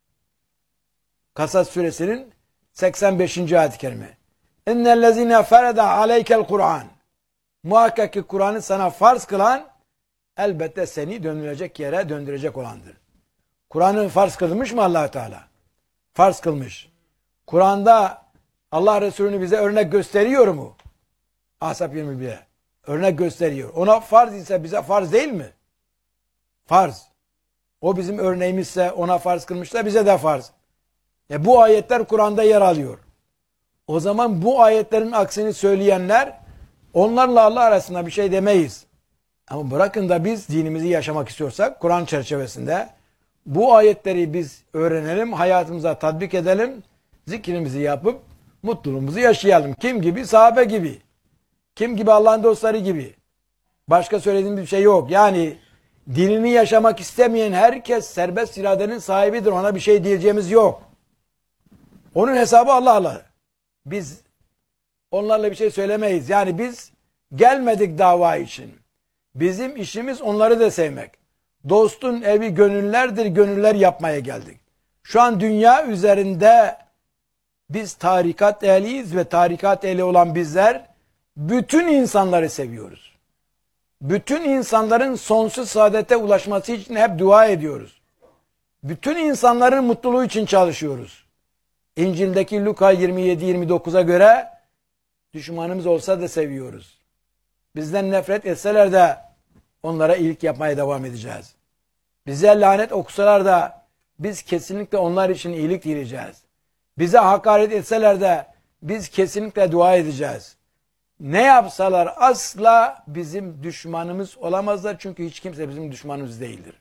Kasas suresinin seksen beşinci ayet-i kerime. İnnellezine fereda aleykel Kur'an. Muhakkak ki Kur'an'ı sana farz kılan elbette seni döndürecek yere döndürecek olandır. Kur'an'ı farz kılmış mı Allah Teala? Farz kılmış. Kur'an'da Allah Resulü'nü bize örnek gösteriyor mu? Ahzab yirmi bir'e örnek gösteriyor. Ona farz ise bize farz değil mi? Farz. O bizim örneğimizse, ona farz kılmışsa bize de farz. E bu ayetler Kur'an'da yer alıyor. O zaman bu ayetlerin aksini söyleyenler, onlarla Allah arasında bir şey demeyiz. Ama bırakın da biz dinimizi yaşamak istiyorsak Kur'an çerçevesinde bu ayetleri biz öğrenelim, hayatımıza tatbik edelim, zikrimizi yapıp mutluluğumuzu yaşayalım. Kim gibi? Sahabe gibi. Kim gibi? Allah'ın dostları gibi. Başka söylediğim bir şey yok. Yani dinini yaşamak istemeyen herkes serbest iradenin sahibidir. Ona bir şey diyeceğimiz yok. Onun hesabı Allah'la. Biz onlarla bir şey söylemeyiz. Yani biz gelmedik dava için. Bizim işimiz onları da sevmek. Dostun evi gönüllerdir, gönüller yapmaya geldik. Şu an dünya üzerinde biz tarikat ehliyiz ve tarikat ehli olan bizler bütün insanları seviyoruz. Bütün insanların sonsuz saadete ulaşması için hep dua ediyoruz. Bütün insanların mutluluğu için çalışıyoruz. İncil'deki Luka yirmi yedi yirmi dokuz'a göre düşmanımız olsa da seviyoruz. Bizden nefret etseler de onlara iyilik yapmaya devam edeceğiz. Bize lanet okusalar da biz kesinlikle onlar için iyilik dileyeceğiz. Bize hakaret etseler de biz kesinlikle dua edeceğiz. Ne yapsalar asla bizim düşmanımız olamazlar. Çünkü hiç kimse bizim düşmanımız değildir.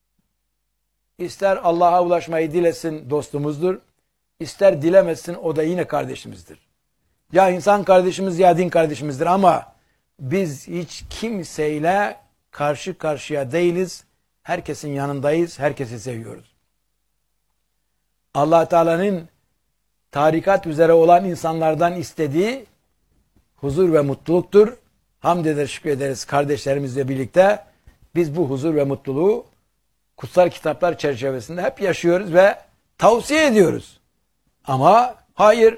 İster Allah'a ulaşmayı dilesin dostumuzdur. İster dilemesin o da yine kardeşimizdir. Ya insan kardeşimiz ya din kardeşimizdir ama biz hiç kimseyle karşı karşıya değiliz. Herkesin yanındayız. Herkesi seviyoruz. Allah Teala'nın tarikat üzere olan insanlardan istediği huzur ve mutluluktur. Hamd eder, şükrederiz kardeşlerimizle birlikte. Biz bu huzur ve mutluluğu kutsal kitaplar çerçevesinde hep yaşıyoruz ve tavsiye ediyoruz. Ama hayır,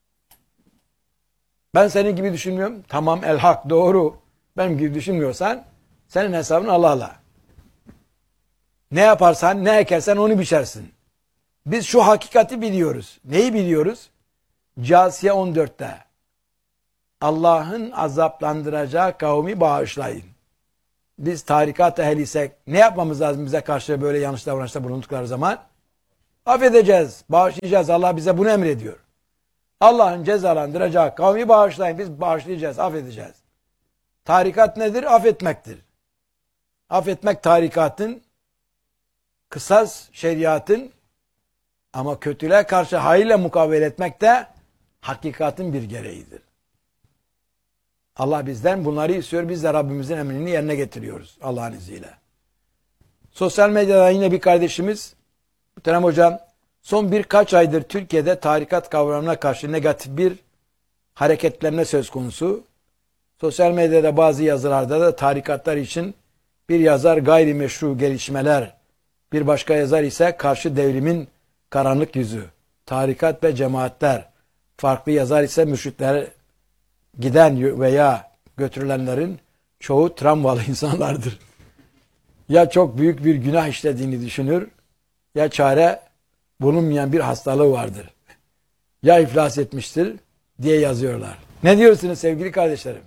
ben senin gibi düşünmüyorum. Tamam, el hak, doğru. Benim gibi düşünmüyorsan senin hesabın Allah'la. Ne yaparsan, ne ekersen onu biçersin. Biz şu hakikati biliyoruz. Neyi biliyoruz? Câsiye on dört'te Allah'ın azaplandıracağı kavmi bağışlayın. biz tarikat ehliysek ne yapmamız lazım bize karşı böyle yanlış davranışta bulundukları zaman? Affedeceğiz, bağışlayacağız. Allah bize bunu emrediyor. Allah'ın cezalandıracağı kavmi bağışlayın. Biz bağışlayacağız, affedeceğiz. Tarikat nedir? Affetmektir. Affetmek tarikatın, kısas şeriatın, ama kötülüğe karşı hayırla mukavele etmek de hakikatin bir gereğidir. Allah bizden bunları istiyor. Biz de Rabbimizin emrini yerine getiriyoruz Allah'ın izniyle. Sosyal medyada yine bir kardeşimiz, Muhterem Hocam, son birkaç aydır Türkiye'de tarikat kavramına karşı negatif bir hareketlenme söz konusu. Sosyal medyada bazı yazılarda da tarikatlar için bir yazar gayrimeşru gelişmeler, bir başka yazar ise karşı devrimin karanlık yüzü, tarikat ve cemaatler, farklı yazar ise mürşitler, giden veya götürülenlerin çoğu travmalı insanlardır. Ya çok büyük bir günah işlediğini düşünür, ya çare bulunmayan bir hastalığı vardır. Ya iflas etmiştir diye yazıyorlar. Ne diyorsunuz sevgili kardeşlerim?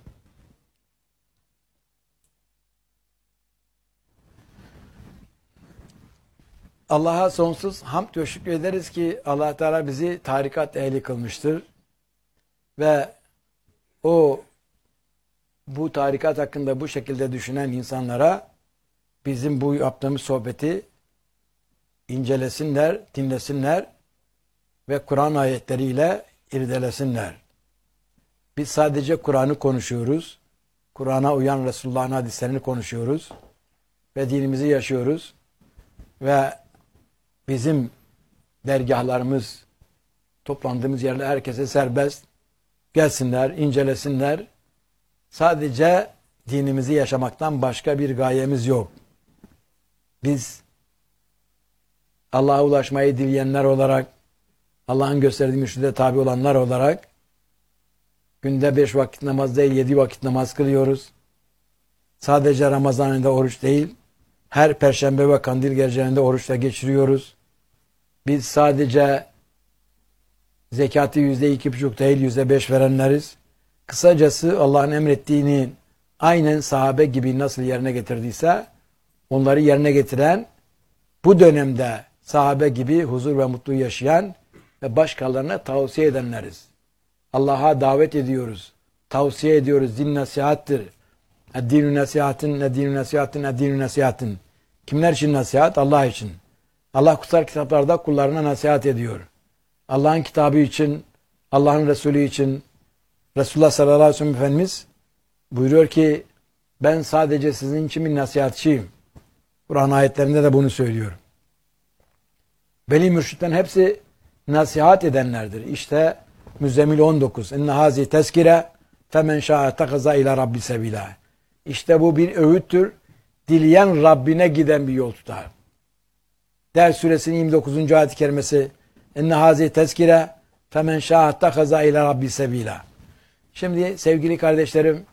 Allah'a sonsuz hamd ve şükür ederiz ki Allah Teala bizi tarikat ehli kılmıştır. Ve o bu tarikat hakkında bu şekilde düşünen insanlara bizim bu yaptığımız sohbeti incelesinler, dinlesinler ve Kur'an ayetleriyle irdelesinler. Biz sadece Kur'an'ı konuşuyoruz. Kur'an'a uyan Resulullah'ın hadislerini konuşuyoruz. Ve dinimizi yaşıyoruz. Ve bizim dergahlarımız, toplandığımız yerler herkese serbest. Gelsinler, incelesinler. Sadece dinimizi yaşamaktan başka bir gayemiz yok. Biz Allah'a ulaşmayı dileyenler olarak, Allah'ın gösterdiği mürşide tabi olanlar olarak günde beş vakit namaz değil, yedi vakit namaz kılıyoruz. Sadece Ramazan ayında oruç değil, her Perşembe ve Kandil gecelerinde oruçla geçiriyoruz. Biz sadece zekatı yüzde iki buçuk değil, yüzde beş verenleriz. Kısacası Allah'ın emrettiğini aynen sahabe gibi nasıl yerine getirdiyse, onları yerine getiren, bu dönemde sahabe gibi huzur ve mutluluğu yaşayan ve başkalarına tavsiye edenleriz. Allah'a davet ediyoruz, tavsiye ediyoruz, din nasihattır. Din-i nasihatin, ne din-i nasihatin, ne din-i nasihatin. Kimler için nasihat? Allah için. Allah kutsal kitaplarda kullarına nasihat ediyor. Allah'ın kitabı için, Allah'ın Resulü için, Resulullah sallallahu aleyhi ve sellem Efendimiz buyuruyor ki, ben sadece sizin için bir nasihatçıyım. Kur'an ayetlerinde de bunu söylüyor. Veli mürşitlerin hepsi nasihat edenlerdir. İşte Müzzemmil on dokuz. İnne hazi tezkire femen şa'a takaza ila rabbi sebila. İşte bu bir öğüttür. Dileyen Rabbine giden bir yol tutar. Ders suresinin yirmi dokuzuncu ayet-i kerimesi. İnne hazi tezkire femen şa'a takaza ila rabbi sebila. Şimdi sevgili kardeşlerim,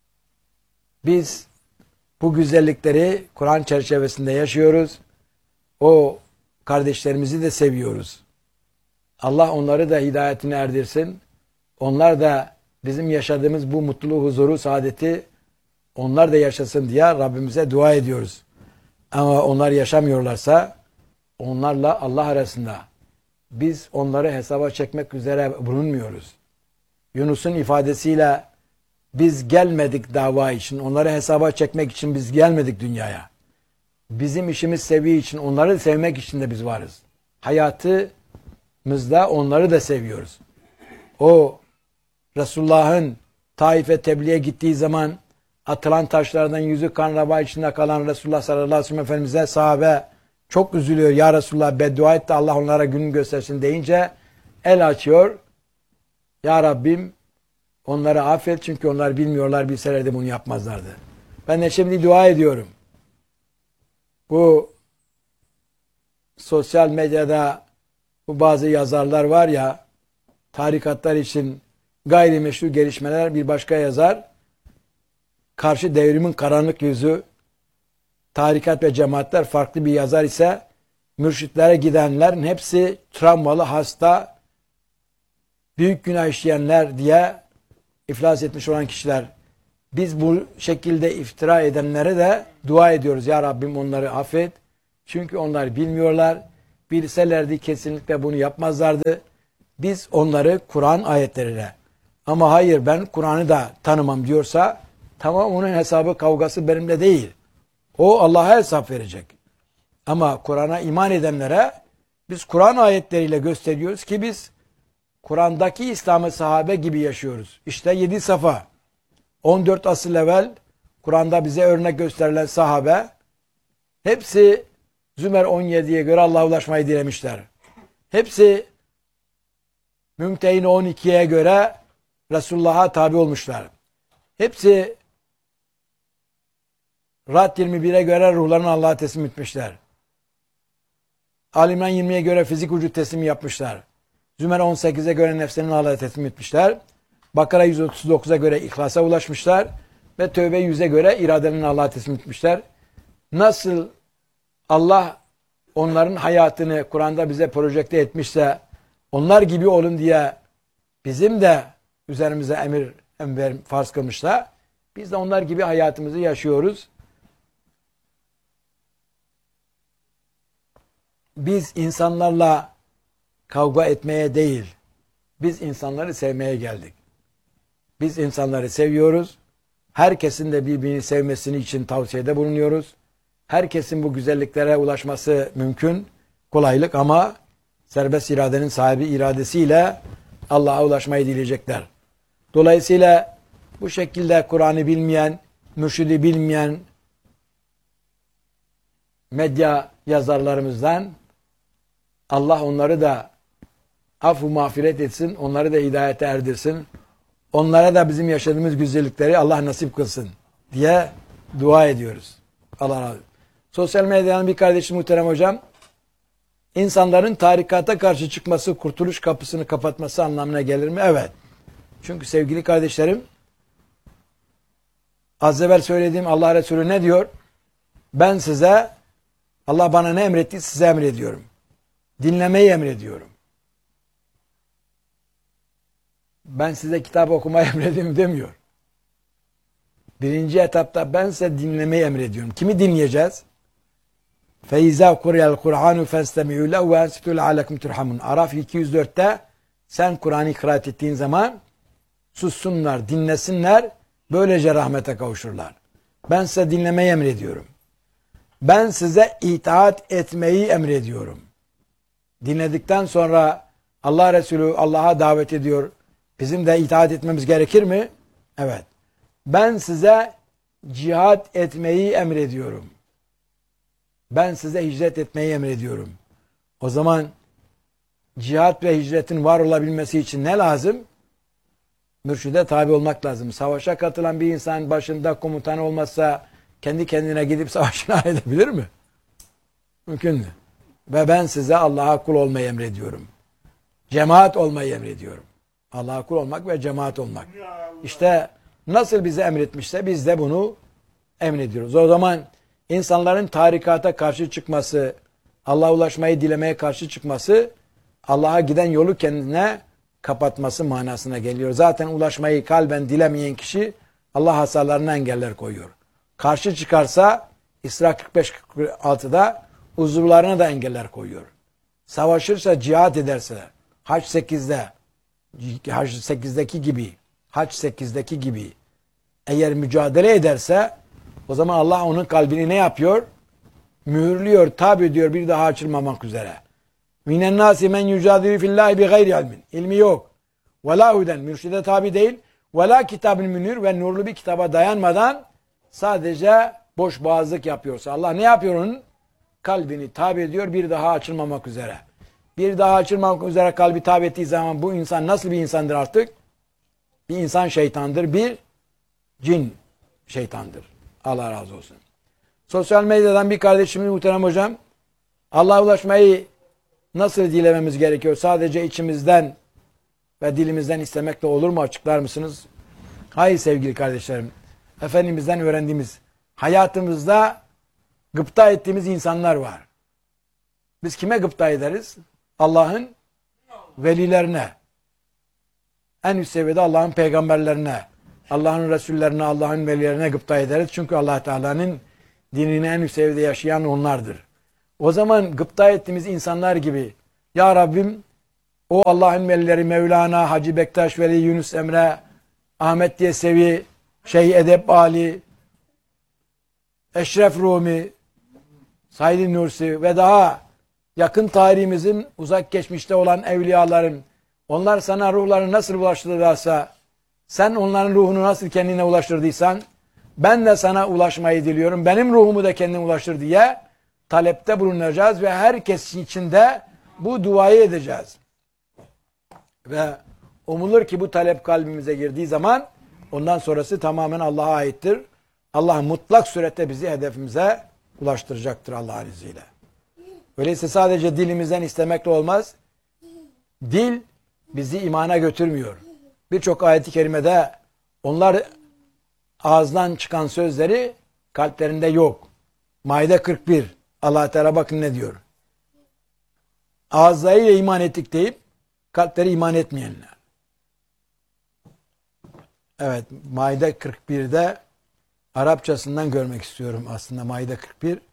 biz bu güzellikleri Kur'an çerçevesinde yaşıyoruz. O kardeşlerimizi de seviyoruz. Allah onları da hidayetine erdirsin. Onlar da bizim yaşadığımız bu mutluluğu, huzuru, saadeti onlar da yaşasın diye Rabbimize dua ediyoruz. Ama onlar yaşamıyorlarsa onlarla Allah arasında biz onları hesaba çekmek üzere bulunmuyoruz. Yunus'un ifadesiyle biz gelmedik dava için, onları hesaba çekmek için biz gelmedik dünyaya. Bizim işimiz seviye için, onları sevmek için de biz varız. Hayatımızda onları da seviyoruz. O Resulullah'ın Taif'e tebliğe gittiği zaman atılan taşlardan yüzü kan rava içinde kalan Resulullah sallallahu aleyhi ve sellem Efendimiz'e sahabe çok üzülüyor. Ya Resulullah beddua et de Allah onlara gününü göstersin deyince el açıyor. Ya Rabbim onları affet çünkü onlar bilmiyorlar, bilselerdi bunu yapmazlardı. Ben de şimdi dua ediyorum. Bu sosyal medyada bu bazı yazarlar var ya, tarikatlar için gayrimeşru gelişmeler, bir başka yazar karşı devrimin karanlık yüzü, tarikat ve cemaatler, farklı bir yazar ise mürşitlere gidenlerin hepsi travmalı, hasta, büyük günah işleyenler diye iflas etmiş olan kişiler. Biz bu şekilde iftira edenlere de dua ediyoruz. Ya Rabbim onları affet. Çünkü onlar bilmiyorlar. Bilselerdi kesinlikle bunu yapmazlardı. Biz onları Kur'an ayetleriyle, ama hayır ben Kur'an'ı da tanımam diyorsa, tamam, onun hesabı kavgası benimle değil. O Allah'a hesap verecek. Ama Kur'an'a iman edenlere biz Kur'an ayetleriyle gösteriyoruz ki biz Kur'an'daki İslam'ı sahabe gibi yaşıyoruz. İşte yedi safa. on dört asır evvel Kur'an'da bize örnek gösterilen sahabe hepsi Zümer on yediye göre Allah'a ulaşmayı dilemişler. Hepsi Mümtehine on ikiye göre Resulullah'a tabi olmuşlar. Hepsi Rad yirmi bire göre ruhlarını Allah'a teslim etmişler. Ali İmran yirmiye göre fizik vücut teslimi yapmışlar. Zümer on sekize göre nefslerini Allah'a teslim etmişler. Bakara yüz otuz dokuza göre ihlasa ulaşmışlar. Ve Tövbe yüze göre iradelerini Allah'a teslim etmişler. Nasıl Allah onların hayatını Kur'an'da bize projekte etmişse, onlar gibi olun diye bizim de üzerimize emir, emir farz kılmışsa, biz de onlar gibi hayatımızı yaşıyoruz. Biz insanlarla kavga etmeye değil, biz insanları sevmeye geldik. Biz insanları seviyoruz. Herkesin de birbirini sevmesini için tavsiyede bulunuyoruz. Herkesin bu güzelliklere ulaşması mümkün, kolaylık, ama serbest iradenin sahibi iradesiyle Allah'a ulaşmayı dileyecekler. Dolayısıyla bu şekilde Kur'an'ı bilmeyen, mürşidi bilmeyen medya yazarlarımızdan Allah onları da affı mağfiret etsin, onları da hidayete erdirsin. Onlara da bizim yaşadığımız güzellikleri Allah nasip kılsın diye dua ediyoruz. Allah razı olsun. Sosyal medyadan bir kardeşim, muhterem hocam, insanların tarikata karşı çıkması, kurtuluş kapısını kapatması anlamına gelir mi? Evet. Çünkü sevgili kardeşlerim, az evvel söylediğim Allah Resulü ne diyor? Ben size, Allah bana ne emretti, size emrediyorum. Dinlemeyi emrediyorum. Ben size kitap okumayı emrediyorum demiyor. Birinci etapta ben size dinlemeyi emrediyorum. Kimi dinleyeceğiz? فَاِذَا قُرِيَ الْقُرْآنُ فَاسْتَمِعُوا لَهُ وَاَنْسِتُوا لَعَلَكُمْ تُرْحَمُونَ Araf iki yüz dörtte sen Kur'an'ı kıraat ettiğin zaman sussunlar, dinlesinler, böylece rahmete kavuşurlar. Ben size dinlemeyi emrediyorum. Ben size itaat etmeyi emrediyorum. Dinledikten sonra Allah Resulü Allah'a davet ediyor. Bizim de itaat etmemiz gerekir mi? Evet. Ben size cihat etmeyi emrediyorum. Ben size hicret etmeyi emrediyorum. O zaman cihat ve hicretin var olabilmesi için ne lazım? Mürşide tabi olmak lazım. Savaşa katılan bir insan başında komutan olmazsa kendi kendine gidip savaşını edebilir mi? Mümkün mü? Ve ben size Allah'a kul olmayı emrediyorum. Cemaat olmayı emrediyorum. Allah'a kul olmak ve cemaat olmak. İşte nasıl bize emretmişse biz de bunu emrediyoruz. O zaman insanların tarikata karşı çıkması, Allah'a ulaşmayı dilemeye karşı çıkması, Allah'a giden yolu kendine kapatması manasına geliyor. Zaten ulaşmayı kalben dilemeyen kişi Allah hasalarına engeller koyuyor. Karşı çıkarsa İsra kırk beş kırk altıda uzuvlarına da engeller koyuyor. Savaşırsa, cihat ederse, Hac sekizde, Hac sekizdeki gibi, Hac sekizdeki gibi eğer mücadele ederse, o zaman Allah onun kalbini ne yapıyor? Mühürlüyor, tabi ediyor, bir daha açılmamak üzere. Minen nasi men yücadilü fillahi bi gayri ilmin. İlmi yok. Ve la huden, mürşide tabi değil. Ve la kitabın münir, ve nurlu bir kitaba dayanmadan sadece boş boğazlık yapıyorsa, Allah ne yapıyor onun? Kalbini tabi ediyor, bir daha açılmamak üzere. Bir daha açılmamak üzere kalbi tabi ettiği zaman bu insan nasıl bir insandır artık? Bir insan şeytandır, bir cin şeytandır. Allah razı olsun. Sosyal medyadan bir kardeşimiz, muhterem hocam, Allah'a ulaşmayı nasıl dilememiz gerekiyor? Sadece içimizden ve dilimizden istemekle olur mu? Açıklar mısınız? Hayır sevgili kardeşlerim. Efendimizden öğrendiğimiz, hayatımızda gıpta ettiğimiz insanlar var. Biz kime gıpta ederiz? Allah'ın velilerine. En üst seviyede Allah'ın peygamberlerine. Allah'ın Resullerine, Allah'ın velilerine gıpta ederiz. Çünkü Allah Teala'nın dinini en üst seviyede yaşayan onlardır. O zaman gıpta ettiğimiz insanlar gibi, Ya Rabbim, o Allah'ın velileri Mevlana, Hacı Bektaş Veli, Yunus Emre, Ahmet Yesevi, Şeyh Edep Ali, Eşref Rumi, Said Nursi ve daha yakın tarihimizin uzak geçmişte olan evliyaların, onlar sana ruhlarını nasıl ulaştırırlarsa, sen onların ruhunu nasıl kendine ulaştırdıysan, ben de sana ulaşmayı diliyorum. Benim ruhumu da kendine ulaştır diye talepte bulunacağız ve herkes için de bu duayı edeceğiz. Ve umulur ki bu talep kalbimize girdiği zaman ondan sonrası tamamen Allah'a aittir. Allah mutlak surette bizi hedefimize ulaştıracaktır Allah'ın izniyle. Öyleyse sadece dilimizden istemekle olmaz. Dil bizi imana götürmüyor. Birçok ayet-i kerimede onlar ağızdan çıkan sözleri kalplerinde yok. Maide kırk bir. Allah Teala bakın ne diyor. Ağızlarıyla iman ettik deyip kalpleri iman etmeyenler. Evet, Maide kırk birde Arapçasından görmek istiyorum aslında Maide kırk bir.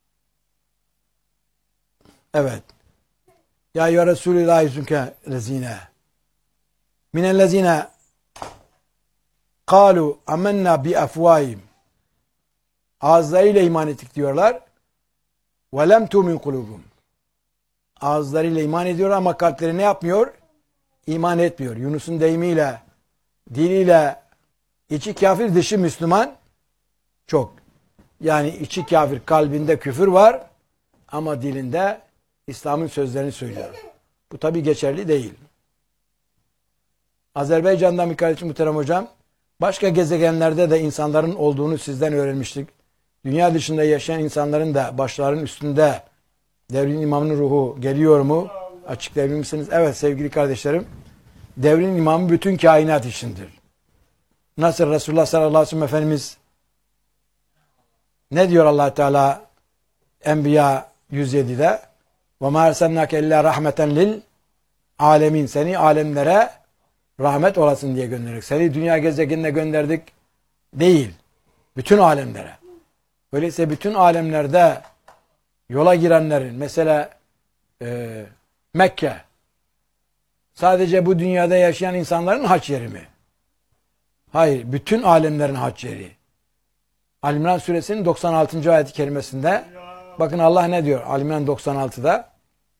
Evet. Ya ya Resulullah yüzünke lezine minellezine kalu amennâ bi afvâhim, ağızlarıyla iman ettik diyorlar. Ve lem tu'min kulubum, ağızlarıyla iman ediyor ama kalpleri ne yapmıyor? İman etmiyor. Yunus'un deyimiyle, diliyle içi kafir dışı Müslüman çok. Yani içi kafir, kalbinde küfür var ama dilinde İslam'ın sözlerini söylüyor. Bu tabi geçerli değil. Azerbaycan'dan bir kardeşim muhterem hocam, başka gezegenlerde de insanların olduğunu sizden öğrenmiştik. Dünya dışında yaşayan insanların da başlarının üstünde devrin imamının ruhu geliyor mu? Açıklayabilir misiniz? Evet sevgili kardeşlerim. Devrin imamı bütün kainat içindir. Nasıl Resulullah sallallahu aleyhi ve sellem Efendimiz ne diyor Allah Teala Enbiya yüz yedide? Ve ma ersennake illa rahmeten lil alemin. Seni alemlere rahmet olasın diye gönderdik. Seni dünya gezegenine gönderdik değil. Bütün alemlere. Öyleyse bütün alemlerde yola girenlerin, mesela e, Mekke sadece bu dünyada yaşayan insanların haç yeri mi? Hayır, bütün alemlerin haç yeri. Ali-İmran suresinin doksan altıncı ayet-i kerimesinde bakın Allah ne diyor Ali-İmran doksan altıda?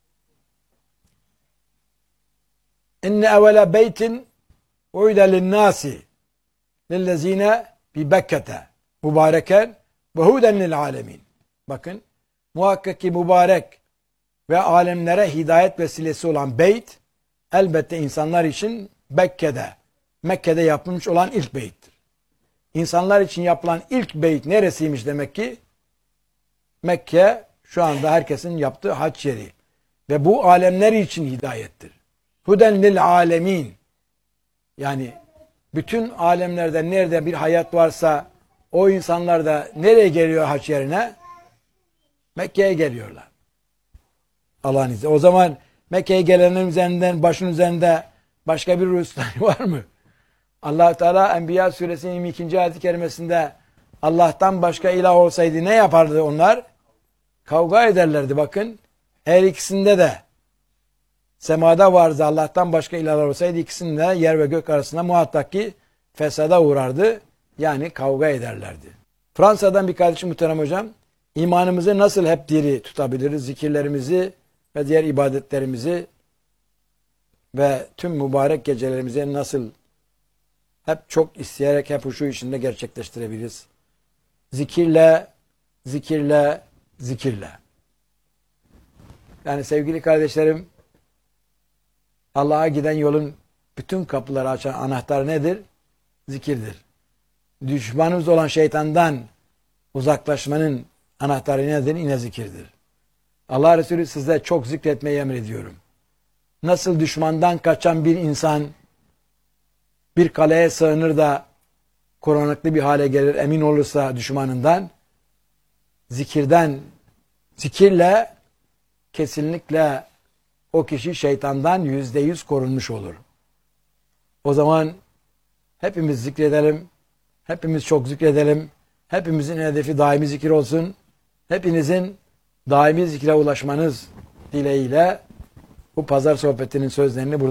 İnne evvela beytin uyde linnâsi lillezîne bi Bekke'te mübareken ve huden lil alemin. Bakın, muhakkak ki mübarek ve alemlere hidayet vesilesi olan beyt elbette insanlar için Bekke'de, Mekke'de yapılmış olan ilk beyttir. İnsanlar için yapılan ilk beyt neresiymiş demek ki? Mekke şu anda herkesin yaptığı hac yeri. Ve bu alemler için hidayettir. Huden lil alemin. Yani bütün alemlerde nerede bir hayat varsa o insanlar da nereye geliyor hac yerine? Mekke'ye geliyorlar. Allah'ın izniyle. O zaman Mekke'ye gelenlerin üzerinden, başın üzerinde başka bir Hristiyan var mı? Allah Teala Enbiya suresinin yirmi ikinci ayet-i kerimesinde Allah'tan başka ilah olsaydı ne yapardı onlar? Kavga ederlerdi bakın. Her ikisinde de semada vardı Allah'tan başka ilahlar olsaydı ikisinde yer ve gök arasında muhakkak ki fesada uğrardı. Yani kavga ederlerdi. Fransa'dan bir kardeşim muhterem hocam, imanımızı nasıl hep diri tutabiliriz? Zikirlerimizi ve diğer ibadetlerimizi ve tüm mübarek gecelerimizi nasıl hep çok isteyerek, hep huşu içinde gerçekleştirebiliriz? Zikirle, zikirle, zikirle. Yani sevgili kardeşlerim, Allah'a giden yolun bütün kapıları açan anahtar nedir? Zikirdir. Düşmanımız olan şeytandan uzaklaşmanın anahtarı nedir? Yine zikirdir. Allah Resulü size çok zikretmeyi emrediyorum. Nasıl düşmandan kaçan bir insan bir kaleye sığınır da korunaklı bir hale gelir, emin olursa düşmanından, zikirden, zikirle kesinlikle o kişi şeytandan yüzde yüz korunmuş olur. O zaman Hepimiz zikredelim. Hepimiz çok zikredelim. Hepimizin hedefi daimi zikir olsun. Hepinizin daimi zikre ulaşmanız dileğiyle bu pazar sohbetinin sözlerini burada